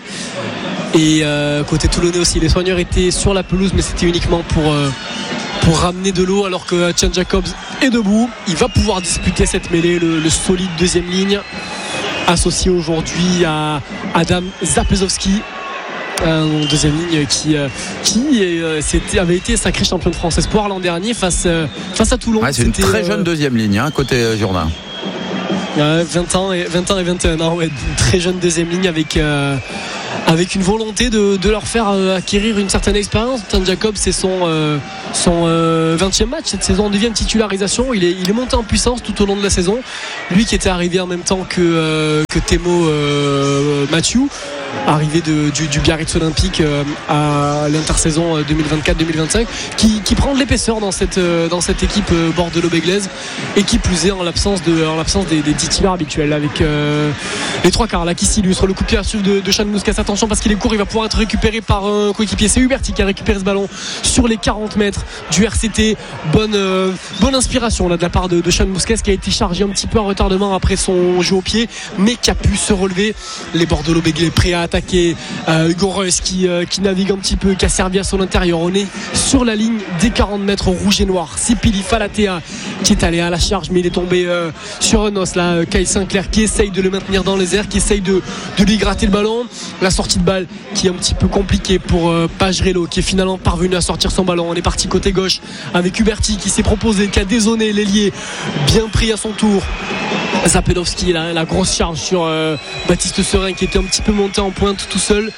Et euh, côté toulonnais aussi, les soigneurs étaient sur la pelouse, mais c'était uniquement pour, euh, pour ramener de l'eau, alors que Tian Jacobs est debout. Il va pouvoir disputer cette mêlée, le, le solide deuxième ligne, associé aujourd'hui à Adam Zapezowski, un deuxième ligne qui, euh, qui euh, c'était, avait été sacré champion de France espoir l'an dernier face, euh, face à Toulon. Ouais, c'est c'était une très jeune euh, deuxième ligne hein, côté euh, Jourdain. Euh, vingt ans et vingt ans et vingt et un ans, ouais, une très jeune deuxième ligne avec, euh, avec une volonté de, de leur faire euh, acquérir une certaine expérience. Tan Jacob, c'est son, euh, son euh, vingtième match cette saison, neuvième titularisation. Il est, il est monté en puissance tout au long de la saison. Lui qui était arrivé en même temps que, euh, que Temo euh, Mathieu, arrivé de, du, du Biarritz Olympique euh, à l'intersaison deux mille vingt-quatre deux mille vingt-cinq, qui, qui prend de l'épaisseur dans cette, euh, dans cette équipe euh, bordelot-béglaise, et qui plus est en l'absence, de, en l'absence des, des titulaires habituels, avec euh, les trois quarts là qui s'illustrent. Le coup de pied à suivre de, de Sean Mouskas, attention parce qu'il est court, il va pouvoir être récupéré par un coéquipier. C'est Huberti qui a récupéré ce ballon sur les quarante mètres du R C T. Bonne, euh, bonne inspiration là de la part de, de Sean Mouskas, qui a été chargé un petit peu en retardement après son jeu au pied, mais qui a pu se relever. Les bordelot-béglais prêts à attaquer. euh, Hugo Reus qui, euh, qui navigue un petit peu, qui a servi à son intérieur. On est sur la ligne des quarante mètres rouge et noir. C'est Pili Falatea qui est allé à la charge, mais il est tombé euh, sur un os là. Kyle Sinclair qui essaye de le maintenir dans les airs, qui essaye de, de lui gratter le ballon. La sortie de balle qui est un petit peu compliquée pour euh, Pagerello, qui est finalement parvenu à sortir son ballon. On est parti côté gauche avec Huberti qui s'est proposé, qui a dézonné l'ailier, bien pris à son tour. Zapedowski, la, la grosse charge sur euh, Baptiste Serin, qui était un petit peu monté en pointe tout seul.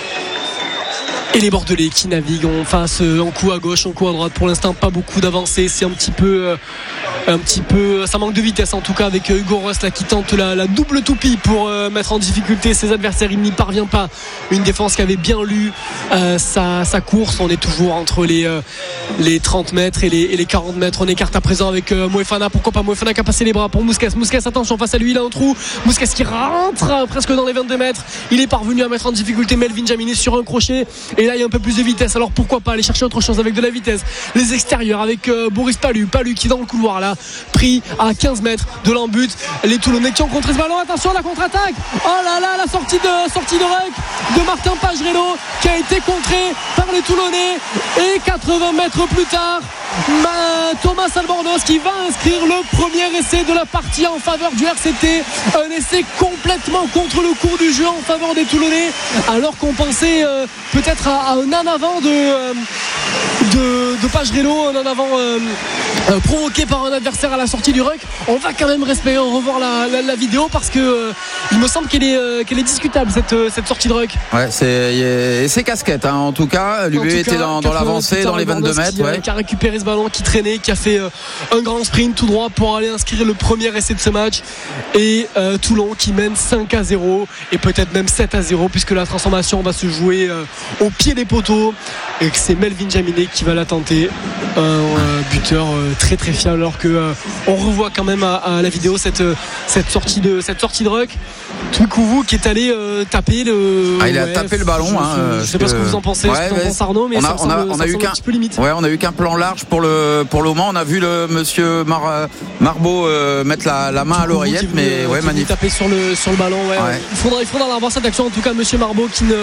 Et les Bordelais qui naviguent en face, en coup à gauche, en coup à droite. Pour l'instant, pas beaucoup d'avancées. C'est un petit peu, euh, un petit peu, ça manque de vitesse en tout cas, avec Hugo Reus là qui tente la, la double toupie pour euh, mettre en difficulté ses adversaires. Il n'y parvient pas. Une défense qui avait bien lu euh, sa, sa course. On est toujours entre les, euh, les trente mètres et les, et les quarante mètres. On écarte à présent avec euh, Moefana. Pourquoi pas Moefana qui a passé les bras pour Mouskas. Mouskas, attention, face à lui, il a un trou. Mouskas qui rentre euh, presque dans les vingt-deux mètres. Il est parvenu à mettre en difficulté Melvin Jaminet sur un crochet. Et là, il y a un peu plus de vitesse. Alors pourquoi pas aller chercher autre chose avec de la vitesse. Les extérieurs avec euh, Boris Palu. Palu qui est dans le couloir là, pris à quinze mètres de l'embut. Les Toulonnais qui ont contré ce ballon. Attention à la contre-attaque. Oh là là, la sortie de sortie de ruck de Martin Pagerello qui a été contré par les Toulonnais. Et quatre-vingts mètres plus tard, bah, Thomas Albornoz qui va inscrire le premier essai de la partie en faveur du R C T. Un essai complètement contre le cours du jeu en faveur des Toulonnais, alors qu'on pensait euh, peut-être à, à un en avant de, euh, de, de Pagerello, un en avant euh, euh, provoqué par un adversaire à la sortie du ruck. On va quand même respecter, revoir la, la, la vidéo parce que euh, il me semble qu'elle est, euh, qu'elle est discutable cette, cette sortie de ruck. Ouais, c'est, c'est casquette hein, en tout cas. L'U B était dans, dans l'avancée, dans les vingt-deux mètres. Qui, ouais. qui a récupéré ce ballon, qui traînait, qui a fait euh, un grand sprint tout droit pour aller inscrire le premier essai de ce match. Et euh, Toulon qui mène cinq à zéro et peut-être même sept à zéro, puisque la transformation va se jouer euh, au pied des poteaux et que c'est Melvin Jaminet qui va la tenter. Un euh, buteur euh, très très fiable, alors que euh, on revoit quand même à, à la vidéo cette, cette sortie de cette sortie de ruck. Tuikouvou qui est allé euh, taper le. Ah, il a ouais, tapé le ballon. Je, hein, je, je sais pas ce que vous en pensez, ouais, ce que ouais, pense Arnaud, mais on a, ça on a, semble, on a ça eu qu'un un petit peu limite. Ouais, on a eu qu'un plan large pour le pour le moment. On a vu le monsieur Mar, Marbeau euh, mettre la, la main Tuikouvou à l'oreillette, mais ouais, magnifique. Taper sur le sur le ballon. Ouais. Ouais. Il faudra il faudra avoir cette action en tout cas, monsieur Marbeau qui ne.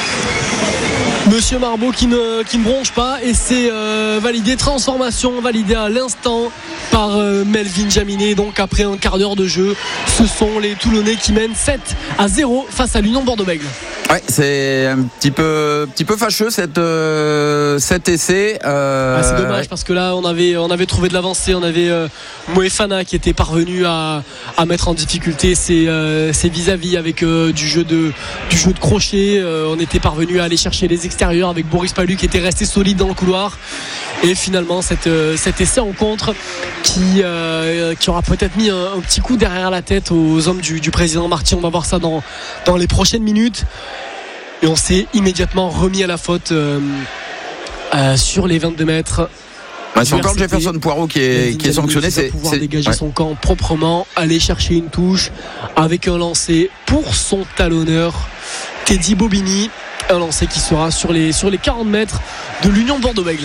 Monsieur Marbeau qui ne, qui ne bronche pas, et c'est euh, validé, transformation validée à l'instant par euh, Melvin Jaminet. Donc après un quart d'heure de jeu, ce sont les Toulonnais qui mènent sept à zéro face à l'Union Bordeaux-Bègles. Ouais, c'est un petit peu, petit peu fâcheux cette, euh, cet essai. Euh... Ah, c'est dommage ouais. Parce que là on avait, on avait trouvé de l'avancée, on avait euh, Moefana qui était parvenu à, à mettre en difficulté ses, euh, ses vis-à-vis avec euh, du jeu de, du jeu de crochet. Euh, on était parvenu à aller chercher les extérieurs avec Boris Palu qui était resté solide dans le couloir. Et finalement cette, euh, cet essai en contre qui, euh, qui aura peut-être mis un, un petit coup derrière la tête aux hommes du, du président Marty. On va voir ça dans, dans les prochaines minutes. Et on s'est immédiatement remis à la faute euh, euh, sur les vingt-deux mètres. Bah, c'est encore Jefferson Poirot qui est, qui est sanctionné. C'est pouvoir c'est, dégager ouais. son camp proprement, aller chercher une touche avec un lancer pour son talonneur Teddy Bobigny. Un lancer qui sera sur les, sur les quarante mètres de l'Union Bordeaux-Bègles.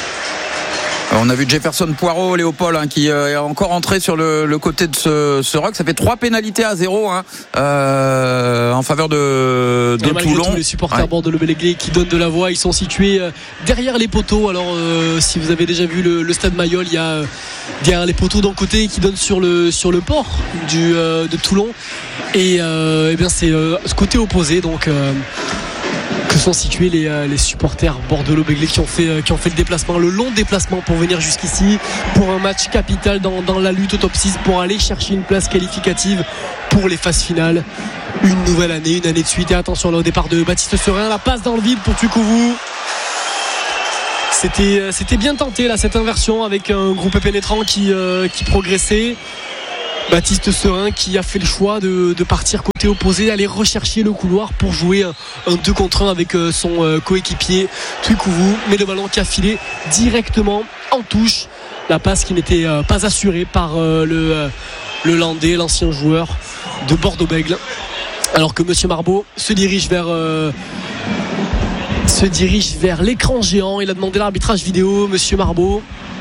On a vu Jefferson Poirot, Léopold, hein, qui euh, est encore entré sur le, le côté de ce, ce ruck. Ça fait trois pénalités à zéro hein, euh, en faveur de, de Toulon. Tous les supporters ouais. bordelot-bègles qui donnent de la voix, ils sont situés euh, derrière les poteaux. Alors euh, si vous avez déjà vu le, le stade Mayol, il y a euh, derrière les poteaux d'un côté qui donne sur le, sur le port du, euh, de Toulon. Et, euh, et bien c'est euh, ce côté opposé. Donc... Euh, que sont situés les, euh, les supporters bordelot-béglés qui ont fait euh, qui ont fait le déplacement, le long déplacement pour venir jusqu'ici pour un match capital dans, dans la lutte au top six pour aller chercher une place qualificative pour les phases finales. Une nouvelle année, une année de suite. Et attention là au départ de Baptiste Serin, la passe dans le vide pour Tuikouvou. C'était, c'était bien tenté là cette inversion avec un groupe pénétrant qui, euh, qui progressait. Baptiste Serin qui a fait le choix de, de partir côté opposé, aller rechercher le couloir pour jouer un, un deux contre un avec son euh, coéquipier Tuikouvou, mais le ballon qui a filé directement en touche. La passe qui n'était euh, pas assurée par euh, le, euh, le Landais, l'ancien joueur de Bordeaux-Bègles. Alors que Monsieur Marbeau se dirige vers euh, se dirige vers l'écran géant. Il a demandé l'arbitrage vidéo, Monsieur Marbeau.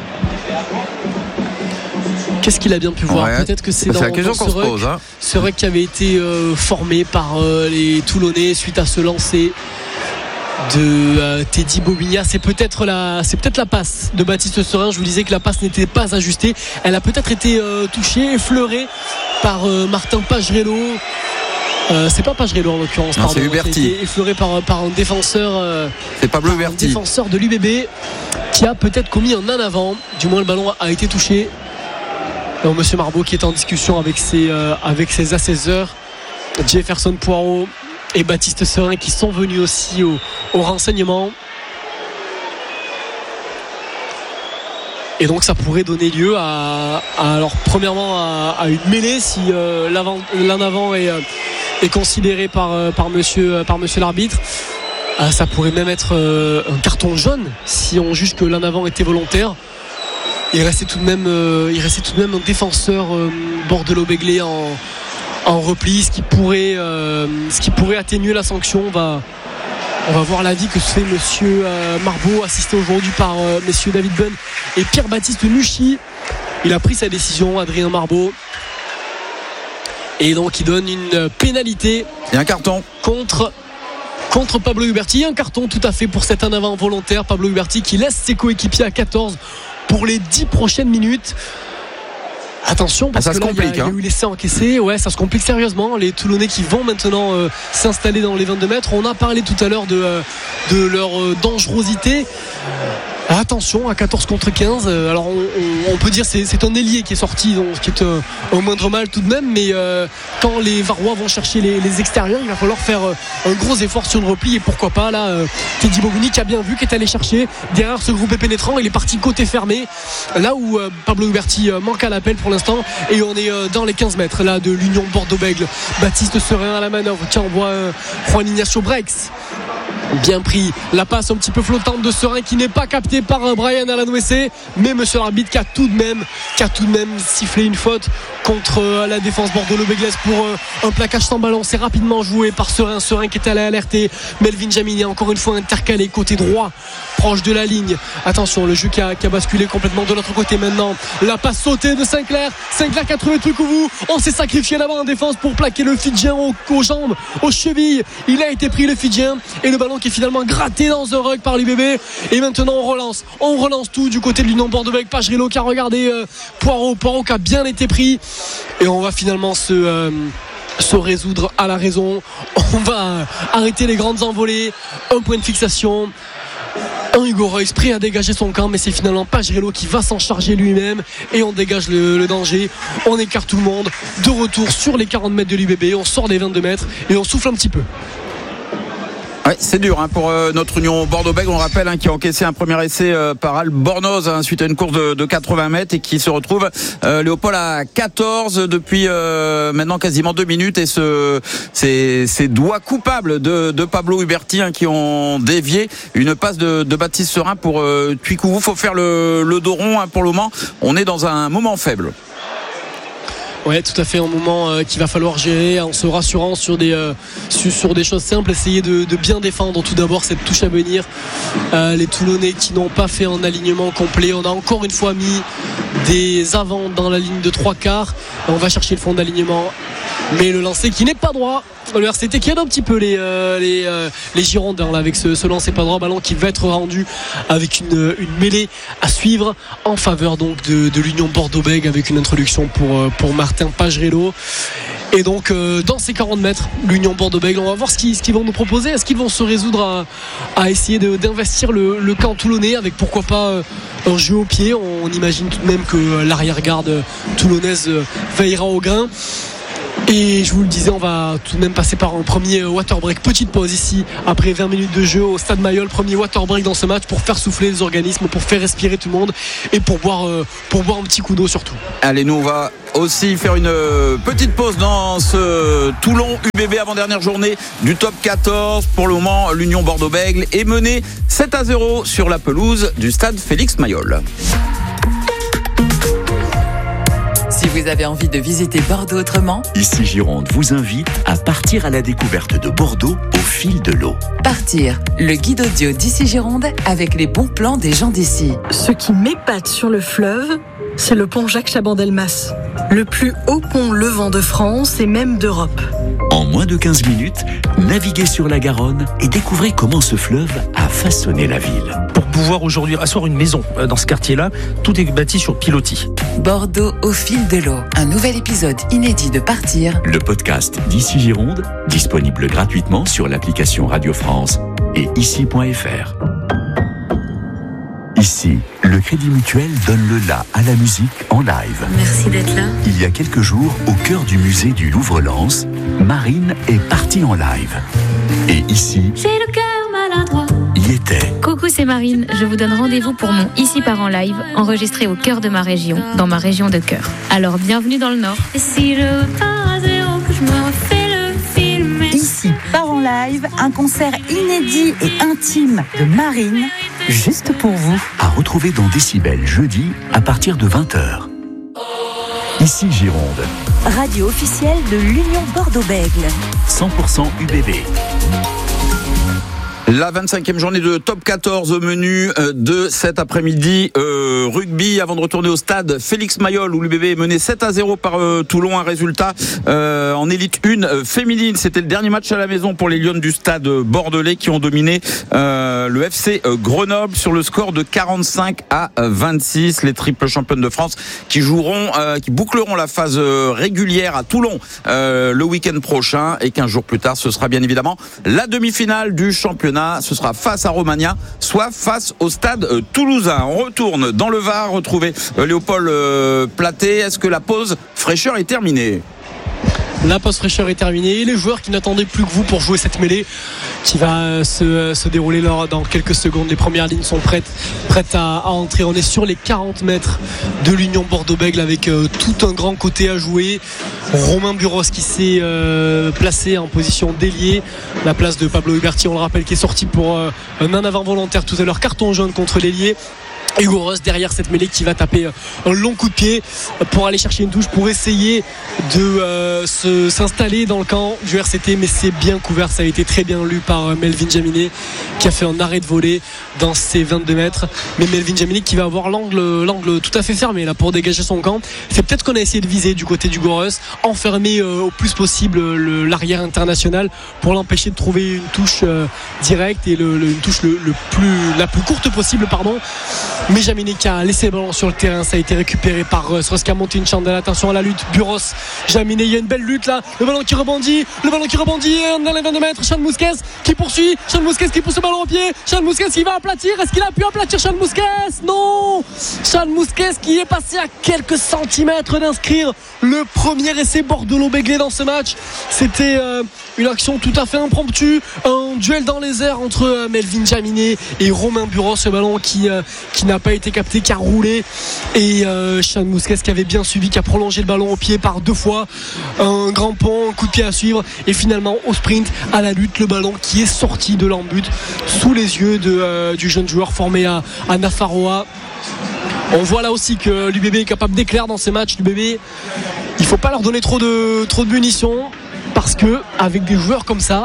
Qu'est-ce qu'il a bien pu voir? Ouais, peut-être que c'est, c'est dans, la question dans qu'on ce se ruck, pose, hein. ce ruck qui avait été euh, formé par euh, les Toulonnais suite à ce lancer de euh, Teddy Bobigna. C'est peut-être la, c'est peut-être la passe de Baptiste Serin. Je vous disais que la passe n'était pas ajustée. Elle a peut-être été euh, touchée, effleurée par euh, Martin Pagerello. Euh, c'est pas Pagerello en l'occurrence, non, pardon. c'est Huberti. Effleuré par, par un défenseur. Euh, c'est Pablo par Huberti. Un défenseur de l'U B B qui a peut-être commis un en avant. Du moins le ballon a été touché. Donc, Monsieur Marbeau qui est en discussion avec ses, euh, avec ses assesseurs, Jefferson Poirot et Baptiste Serin qui sont venus aussi au, au renseignement. Et donc ça pourrait donner lieu à, à alors premièrement à, à une mêlée si euh, l'avant, l'en avant est, euh, est considéré par, euh, par, monsieur, par monsieur l'arbitre. Euh, ça pourrait même être euh, un carton jaune si on juge que l'en avant était volontaire. Il restait tout de même, euh, il restait tout de même un défenseur euh, bordelot-béglé en, en repli, ce qui pourrait, euh, ce qui pourrait atténuer la sanction. On va, on va voir l'avis que se fait Monsieur euh, Marbeau, assisté aujourd'hui par euh, Messieurs David Bunn et Pierre-Baptiste Nuchy. Il a pris sa décision, Adrien Marbeau, et donc il donne une pénalité. Et un carton contre. Contre Pablo Huberti, un carton tout à fait pour cet en avant volontaire. Pablo Huberti qui laisse ses coéquipiers à quatorze pour les dix prochaines minutes. Attention parce ah, ça que se là complique, il y a, hein. il y a eu l'essai encaissé. Ouais, ça se complique sérieusement. Les Toulonnais qui vont maintenant euh, s'installer dans les vingt-deux mètres. On a parlé tout à l'heure de, euh, de leur euh, dangerosité. Attention à quatorze contre quinze. Alors on, on, on peut dire c'est, c'est un ailier qui est sorti, donc qui est euh, au moindre mal tout de même. Mais euh, quand les Varois vont chercher les, les extérieurs, il va falloir faire euh, un gros effort sur le repli. Et pourquoi pas là, euh, Teddy Bobigny qui a bien vu, qui est allé chercher derrière ce groupe pénétrant. Il est parti côté fermé, là où euh, Pablo Huberti euh, manque à l'appel pour l'instant. Et on est euh, dans les quinze mètres là de l'Union Bordeaux-Bègles. Baptiste Serin à la manœuvre. Tiens, on voit euh, Juan Ignacio Brex. Bien pris, la passe un petit peu flottante de Serin qui n'est pas captée par Brian Alanouessé, mais monsieur l'arbitre qui a tout de même qui a tout de même sifflé une faute contre la défense bordelot-béglaise pour un plaquage sans ballon. C'est rapidement joué par Serin, Serin qui est allé alerter Melvin Jaminet, encore une fois intercalé côté droit, proche de la ligne. Attention, le jeu qui a, qui a basculé complètement de l'autre côté maintenant. La passe sautée de Sinclair, Sinclair qui a trouvé Tuikouvou. On s'est sacrifié là-bas en défense pour plaquer le Fidjien aux, aux jambes, aux chevilles. Il a été pris le Fidjien et le ballon qui est finalement gratté dans un rug par l'U B B. Et maintenant on relance on relance tout du côté de l'Union Bordeaux-Bègles. Pagerello qui a regardé euh, Poirot Poirot qui a bien été pris, et on va finalement se euh, se résoudre à la raison. On va arrêter les grandes envolées. Un point de fixation, un Hugo Reus prêt à dégager son camp, mais c'est finalement Pagerello qui va s'en charger lui-même, et on dégage le, le danger. On écarte tout le monde. De retour sur les quarante mètres de l'U B B, on sort des vingt-deux mètres et on souffle un petit peu. Ouais, c'est dur hein, pour euh, notre Union Bordeaux-Bègles. On rappelle hein, qui a encaissé un premier essai euh, par Albornoz hein, suite à une course de, de quatre-vingts mètres, et qui se retrouve euh, Léopold à quatorze depuis euh, maintenant quasiment deux minutes, et ce, ces, ces doigts coupables de, de Pablo Huberti hein, qui ont dévié une passe de, de Baptiste Serin pour euh, Tuikouvou. Faut faire le, le dos rond hein, pour le moment. On est dans un moment faible. Ouais, tout à fait, un moment euh, qu'il va falloir gérer en se rassurant sur des, euh, sur, sur des choses simples. Essayer de, de bien défendre tout d'abord cette touche à venir. Euh, les Toulonnais qui n'ont pas fait un alignement complet. On a encore une fois mis des avants dans la ligne de trois quarts. On va chercher le fond d'alignement mais le lancer qui n'est pas droit. Le R C T qui aide un petit peu les, euh, les, euh, les Girondins là, avec ce, ce lancer pas droit, ballon qui va être rendu avec une, une mêlée à suivre en faveur donc de, de l'Union Bordeaux-Bègles, avec une introduction pour, pour Martin Pagerello. Et donc euh, dans ces quarante mètres, l'Union Bordeaux-Bègles, on va voir ce qu'ils, ce qu'ils vont nous proposer. Est-ce qu'ils vont se résoudre à, à essayer de, d'investir le, le camp toulonnais avec pourquoi pas euh, un jeu au pied. On, on imagine tout de même que l'arrière-garde toulonnaise euh, veillera au grain. Et je vous le disais, on va tout de même passer par un premier water break. Petite pause ici après vingt minutes de jeu au Stade Mayol. Premier water break dans ce match pour faire souffler les organismes, pour faire respirer tout le monde et pour boire, euh, pour boire un petit coup d'eau surtout. Allez, nous on va aussi faire une petite pause dans ce Toulon U B B avant-dernière journée du top quatorze. Pour le moment, l'Union Bordeaux-Bègles est menée sept à zéro sur la pelouse du Stade Félix Mayol. Si vous avez envie de visiter Bordeaux autrement, Ici Gironde vous invite à partir à la découverte de Bordeaux au fil de l'eau. Partir, le guide audio d'Ici Gironde avec les bons plans des gens d'ici. Ce qui m'épate sur le fleuve, c'est le pont Jacques Chaban-Delmas, le plus haut pont levant de France et même d'Europe. En moins de quinze minutes, naviguez sur la Garonne et découvrez comment ce fleuve a façonné la ville. Pour pouvoir aujourd'hui asseoir une maison dans ce quartier-là, tout est bâti sur pilotis. Bordeaux au fil de l'eau, un nouvel épisode inédit de Partir. Le podcast d'Ici Gironde, disponible gratuitement sur l'application Radio France et ici point f r. Ici, le Crédit Mutuel donne le la à la musique en live. Merci d'être là. Il y a quelques jours, au cœur du musée du Louvre-Lens, Marine est partie en live. Et ici, j'ai le cœur maladroit. Y était. Coucou, c'est Marine. Je vous donne rendez-vous pour mon Ici part en live, enregistré au cœur de ma région, dans ma région de cœur. Alors, bienvenue dans le Nord. Et si je pars à zéro, que je me refais le film. Ici part en live, un concert inédit et intime de Marine, juste pour vous. À retrouver dans Décibel jeudi à partir de vingt heures. Ici Gironde. Radio officielle de l'Union Bordeaux-Bègles. cent pour cent U B B. La vingt-cinquième journée de top quatorze au menu de cet après-midi. Euh, rugby, avant de retourner au stade Félix Mayol, où l'U B B est mené sept à zéro par euh, Toulon. Un résultat euh, en élite un euh, féminine. C'était le dernier match à la maison pour les Lionnes du stade bordelais qui ont dominé euh, le F C Grenoble sur le score de quarante-cinq à vingt-six. Les triples championnes de France qui joueront, euh, qui boucleront la phase régulière à Toulon euh, le week-end prochain. Et quinze jours plus tard, ce sera bien évidemment la demi-finale du championnat. Ce sera face à Romagna, soit face au stade euh, toulousain. On retourne dans le Var, retrouver euh, Léopold euh, Platé. Est-ce que la pause fraîcheur est terminée ? La pause fraîcheur est terminée. Les joueurs qui n'attendaient plus que vous pour jouer cette mêlée qui va se, se dérouler là dans quelques secondes. Les premières lignes sont prêtes, prêtes à, à entrer. On est sur les quarante mètres de l'Union Bordeaux-Bègles avec euh, tout un grand côté à jouer. Romain Buros qui s'est euh, placé en position d'ailier. La place de Pablo Huberti, on le rappelle, qui est sorti pour euh, un en avant volontaire tout à l'heure. Carton jaune contre l'ailier. Et Goros derrière cette mêlée qui va taper un long coup de pied pour aller chercher une touche, pour essayer de euh, se, s'installer dans le camp du R C T, mais c'est bien couvert. Ça a été très bien lu par Melvin Jaminet qui a fait un arrêt de volée dans ses vingt-deux mètres, mais Melvin Jaminet qui va avoir l'angle, l'angle tout à fait fermé là pour dégager son camp. C'est peut-être qu'on a essayé de viser du côté du Goros, enfermer euh, au plus possible le, l'arrière international pour l'empêcher de trouver une touche euh, directe et le, le, une touche le, le plus, la plus courte possible, pardon. Mais Jaminet qui a laissé le ballon sur le terrain. Ça a été récupéré par Russ. Russ qui a monté une chandelle. Attention à la lutte. Buros, Jaminet, il y a une belle lutte là. Le ballon qui rebondit. Le ballon qui rebondit dans les vingt-deux mètres. Sean Mousquez qui poursuit. Sean Mousquez qui pousse le ballon au pied. Sean Mousquez qui va aplatir. Est-ce qu'il a pu aplatir Sean Mousquez? Non. Sean Mousquez qui est passé à quelques centimètres d'inscrire le premier essai bordelais-béglé dans ce match. C'était euh, une action tout à fait impromptue. Un duel dans les airs entre euh, Melvin Jaminet et Romain Buros. Ce ballon qui, euh, qui n'a pas été capté, qui a roulé, et euh, Sean Mousquez qui avait bien suivi, qui a prolongé le ballon au pied par deux fois. Un grand pont, un coup de pied à suivre, et finalement au sprint, à la lutte, le ballon qui est sorti de l'embut sous les yeux de, euh, du jeune joueur formé à, à Nafarroa. On voit là aussi que l'U B B est capable d'éclair dans ces matchs. L'U B B, il ne faut pas leur donner trop de, trop de munitions, parce que avec des joueurs comme ça,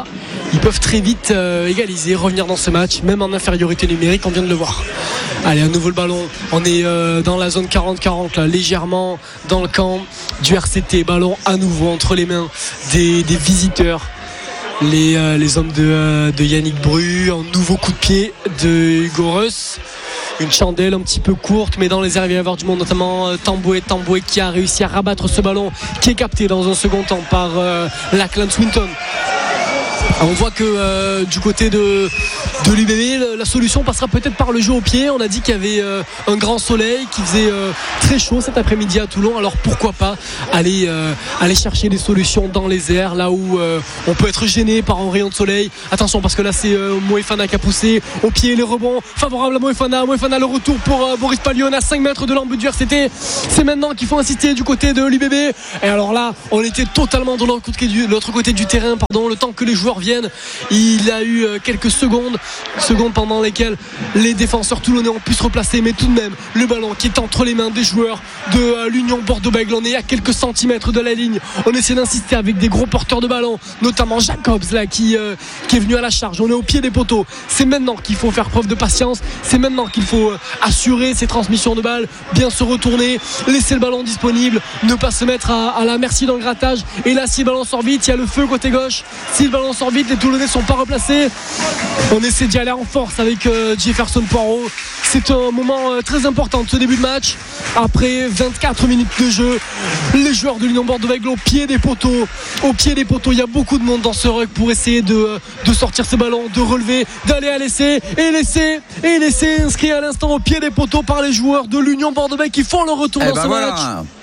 ils peuvent très vite euh, égaliser, revenir dans ce match, même en infériorité numérique, on vient de le voir. Allez, à nouveau le ballon, on est euh, dans la zone quarante quarante là, légèrement dans le camp du R C T. Ballon à nouveau entre les mains des, des visiteurs, les, euh, les hommes de, euh, de Yannick Bru. Un nouveau coup de pied de Hugo Reus, une chandelle un petit peu courte, mais dans les airs il va y avoir du monde, notamment euh, Tamboué, Tamboué qui a réussi à rabattre ce ballon qui est capté dans un second temps par euh, Lachlan Swinton. Alors on voit que euh, du côté de, de l'U B B, la solution passera peut-être par le jeu au pied. On a dit qu'il y avait euh, un grand soleil, qui faisait euh, très chaud cet après-midi à Toulon. Alors pourquoi pas aller, euh, aller chercher des solutions dans les airs, là où euh, on peut être gêné par un rayon de soleil. Attention, parce que là c'est euh, Moefana qui a poussé au pied, les rebonds favorables à Moefana. Moefana, le retour pour euh, Boris Pallion à cinq mètres de l'embut du R C T. C'est maintenant qu'il faut insister du côté de l'U B B. Et alors là, on était totalement de l'autre côté du, l'autre côté du terrain, pardon, le temps que les joueurs viennent. Il a eu quelques secondes secondes pendant lesquelles les défenseurs toulonnais ont pu se replacer, mais tout de même le ballon qui est entre les mains des joueurs de l'Union Bordeaux-Bègles. On est à quelques centimètres de la ligne, on essaie d'insister avec des gros porteurs de ballon, notamment Jacobs là qui, euh, qui est venu à la charge. On est au pied des poteaux, c'est maintenant qu'il faut faire preuve de patience, c'est maintenant qu'il faut assurer ces transmissions de balles, bien se retourner, laisser le ballon disponible, ne pas se mettre à, à la merci dans le grattage. Et là si le ballon sort vite, il y a le feu côté gauche. Si le ballon sort vite, les Toulonnais ne sont pas replacés. On essaie d'y aller en force avec euh, Jefferson Poirot. C'est un moment euh, très important de ce début de match. Après vingt-quatre minutes de jeu, les joueurs de l'Union Bordeaux-Bègles au pied des poteaux. Au pied des poteaux, il y a beaucoup de monde dans ce ruck pour essayer de, de sortir ces ballons, de relever, d'aller à l'essai et laisser et laisser inscrit à l'instant au pied des poteaux par les joueurs de l'Union Bordeaux-Bègles qui font le retour eh dans ben ce voilà. match.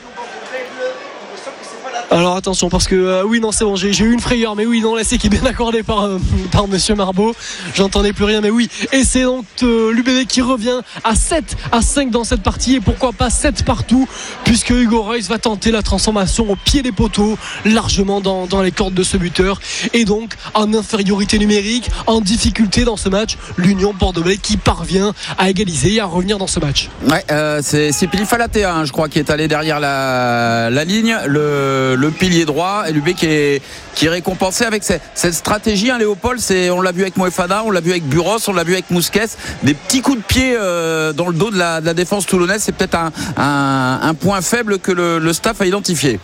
Alors attention parce que euh, oui non c'est bon j'ai, j'ai eu une frayeur, mais oui non l'essai qui est bien accordé par, euh, par monsieur Marbeau, j'entendais plus rien, mais oui. Et c'est donc euh, l'U B B qui revient à sept à cinq dans cette partie, et pourquoi pas sept partout, puisque Hugo Reus va tenter la transformation au pied des poteaux, largement dans, dans les cordes de ce buteur, et donc en infériorité numérique, en difficulté dans ce match, l'Union Bordeaux-Bègles qui parvient à égaliser et à revenir dans ce match. Ouais, euh, c'est, c'est Pili Falatea hein, je crois qui est allé derrière la, la ligne, le, le pilier droit, et l'U B qui est, qui est récompensé avec cette, cette stratégie hein, Léopold, c'est, on l'a vu avec Moefana, on l'a vu avec Buros, on l'a vu avec Mousquet, des petits coups de pied euh, dans le dos de la, de la défense toulonnaise. C'est peut-être un, un, un point faible que le, le staff a identifié.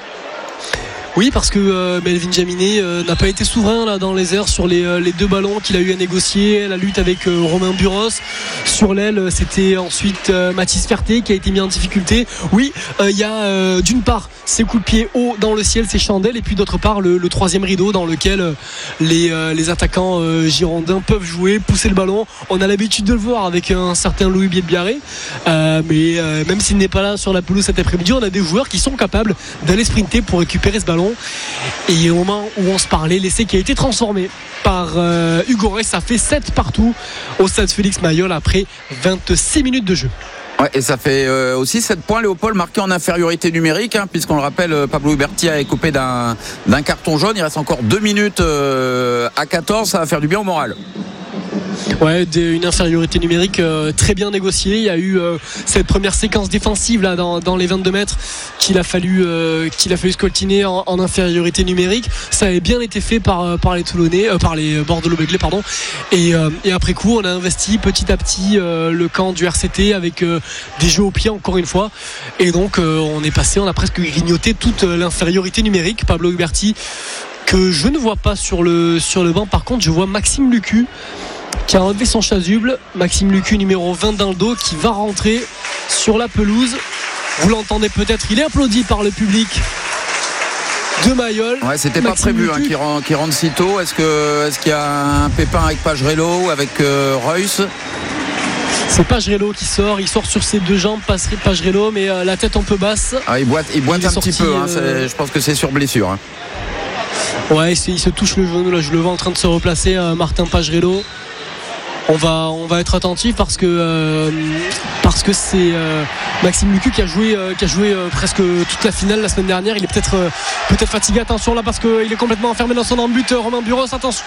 Oui, parce que euh, Melvin Jaminet euh, n'a pas été souverain là dans les airs sur les, euh, les deux ballons qu'il a eu à négocier. La lutte avec euh, Romain Buros sur l'aile, c'était ensuite euh, Mathis Ferté qui a été mis en difficulté. Oui, il euh, y a euh, d'une part ces coups de pied hauts dans le ciel, ces chandelles, et puis d'autre part le, le troisième rideau dans lequel euh, les, euh, les attaquants euh, girondins peuvent jouer, pousser le ballon. On a l'habitude de le voir avec un certain Louis Bielbiarré, euh, mais euh, même s'il n'est pas là sur la pelouse cet après-midi, on a des joueurs qui sont capables d'aller sprinter pour récupérer ce ballon. Et au moment où on se parlait, l'essai qui a été transformé par euh, Hugo Reus, ça fait sept partout au stade Félix Mayol après vingt-six minutes de jeu. Ouais, et ça fait euh, aussi sept points, Léopold, marqué en infériorité numérique, hein, puisqu'on le rappelle, Pablo Huberti a écopé d'un, d'un carton jaune. Il reste encore deux minutes euh, à quatorze, ça va faire du bien au moral. Ouais, une infériorité numérique euh, très bien négociée. Il y a eu euh, cette première séquence défensive là dans, dans les vingt-deux mètres qu'il a fallu euh, qu'il a fallu scoltiner en, en infériorité numérique. Ça avait bien été fait par par les Toulonnais, euh, par les Bordeaux-Bègles, pardon. Et, euh, et après coup, on a investi petit à petit euh, le camp du R C T avec euh, des jeux au pied encore une fois. Et donc euh, on est passé, on a presque grignoté toute l'infériorité numérique. Pablo Huberti que je ne vois pas sur le sur le banc. Par contre, je vois Maxime Lucu qui a enlevé son chasuble. Maxime Lucu, numéro vingt dans le dos, qui va rentrer sur la pelouse. Vous l'entendez peut-être, il est applaudi par le public de Mayol. Ouais, c'était Maxime pas prévu hein, qu'il, rentre, qu'il rentre si tôt. Est-ce, que, est-ce qu'il y a un pépin avec Pagerello ou avec euh, Reus? C'est Pagerello qui sort, il sort sur ses deux jambes, Pagerello, mais euh, la tête un peu basse. Ah, il boite, il boite il un sorti, petit peu, hein, euh... je pense que c'est sur blessure. Hein. Ouais, il se touche le genou, là je le vois en train de se replacer, euh, Martin Pagerello. On va, on va être attentif parce que, euh, parce que c'est euh, Maxime Lucu qui a joué, euh, qui a joué euh, presque toute la finale la semaine dernière. Il est peut-être, euh, peut-être fatigué. Attention là parce qu'il est complètement enfermé dans son embut. Romain Buros, attention.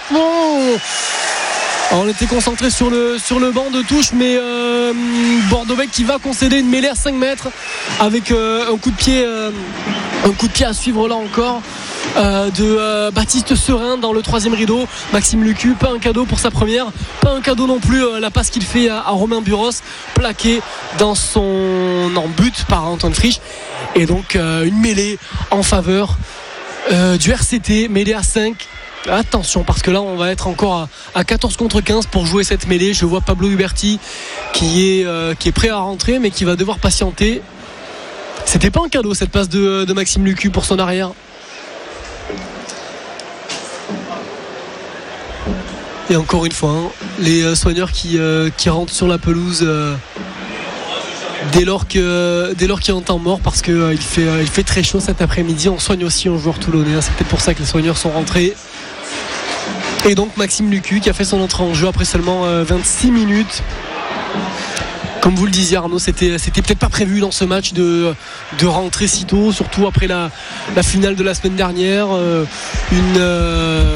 Alors, on était concentré sur le, sur le banc de touche, mais euh, Bordeaux-Bègles qui va concéder une mêlée à cinq mètres avec euh, un coup de pied. Euh, Un coup de pied à suivre là encore euh, de euh, Baptiste Serin dans le troisième rideau. Maxime Lucu, pas un cadeau pour sa première, pas un cadeau non plus euh, la passe qu'il fait à, à Romain Buros, plaqué dans son en but par Antoine Frisch. Et donc euh, une mêlée en faveur euh, du R C T, mêlée à cinq. Attention, parce que là on va être encore à, à quatorze contre quinze pour jouer cette mêlée. Je vois Pablo Huberti qui est, euh, qui est prêt à rentrer, mais qui va devoir patienter. C'était pas un cadeau cette passe de, de Maxime Lucu pour son arrière. Et encore une fois, hein, les soigneurs qui, euh, qui rentrent sur la pelouse euh, dès lors que dès lors qu'il y a un temps mort, parce qu'il euh, fait, euh, il fait très chaud cet après-midi. On soigne aussi un joueur toulonnais, hein. C'est peut-être pour ça que les soigneurs sont rentrés. Et donc Maxime Lucu qui a fait son entrée en jeu après seulement euh, vingt-six minutes. Comme vous le disiez Arnaud, c'était, c'était peut-être pas prévu dans ce match de, de rentrer si tôt, surtout après la, la finale de la semaine dernière. Euh, une, euh,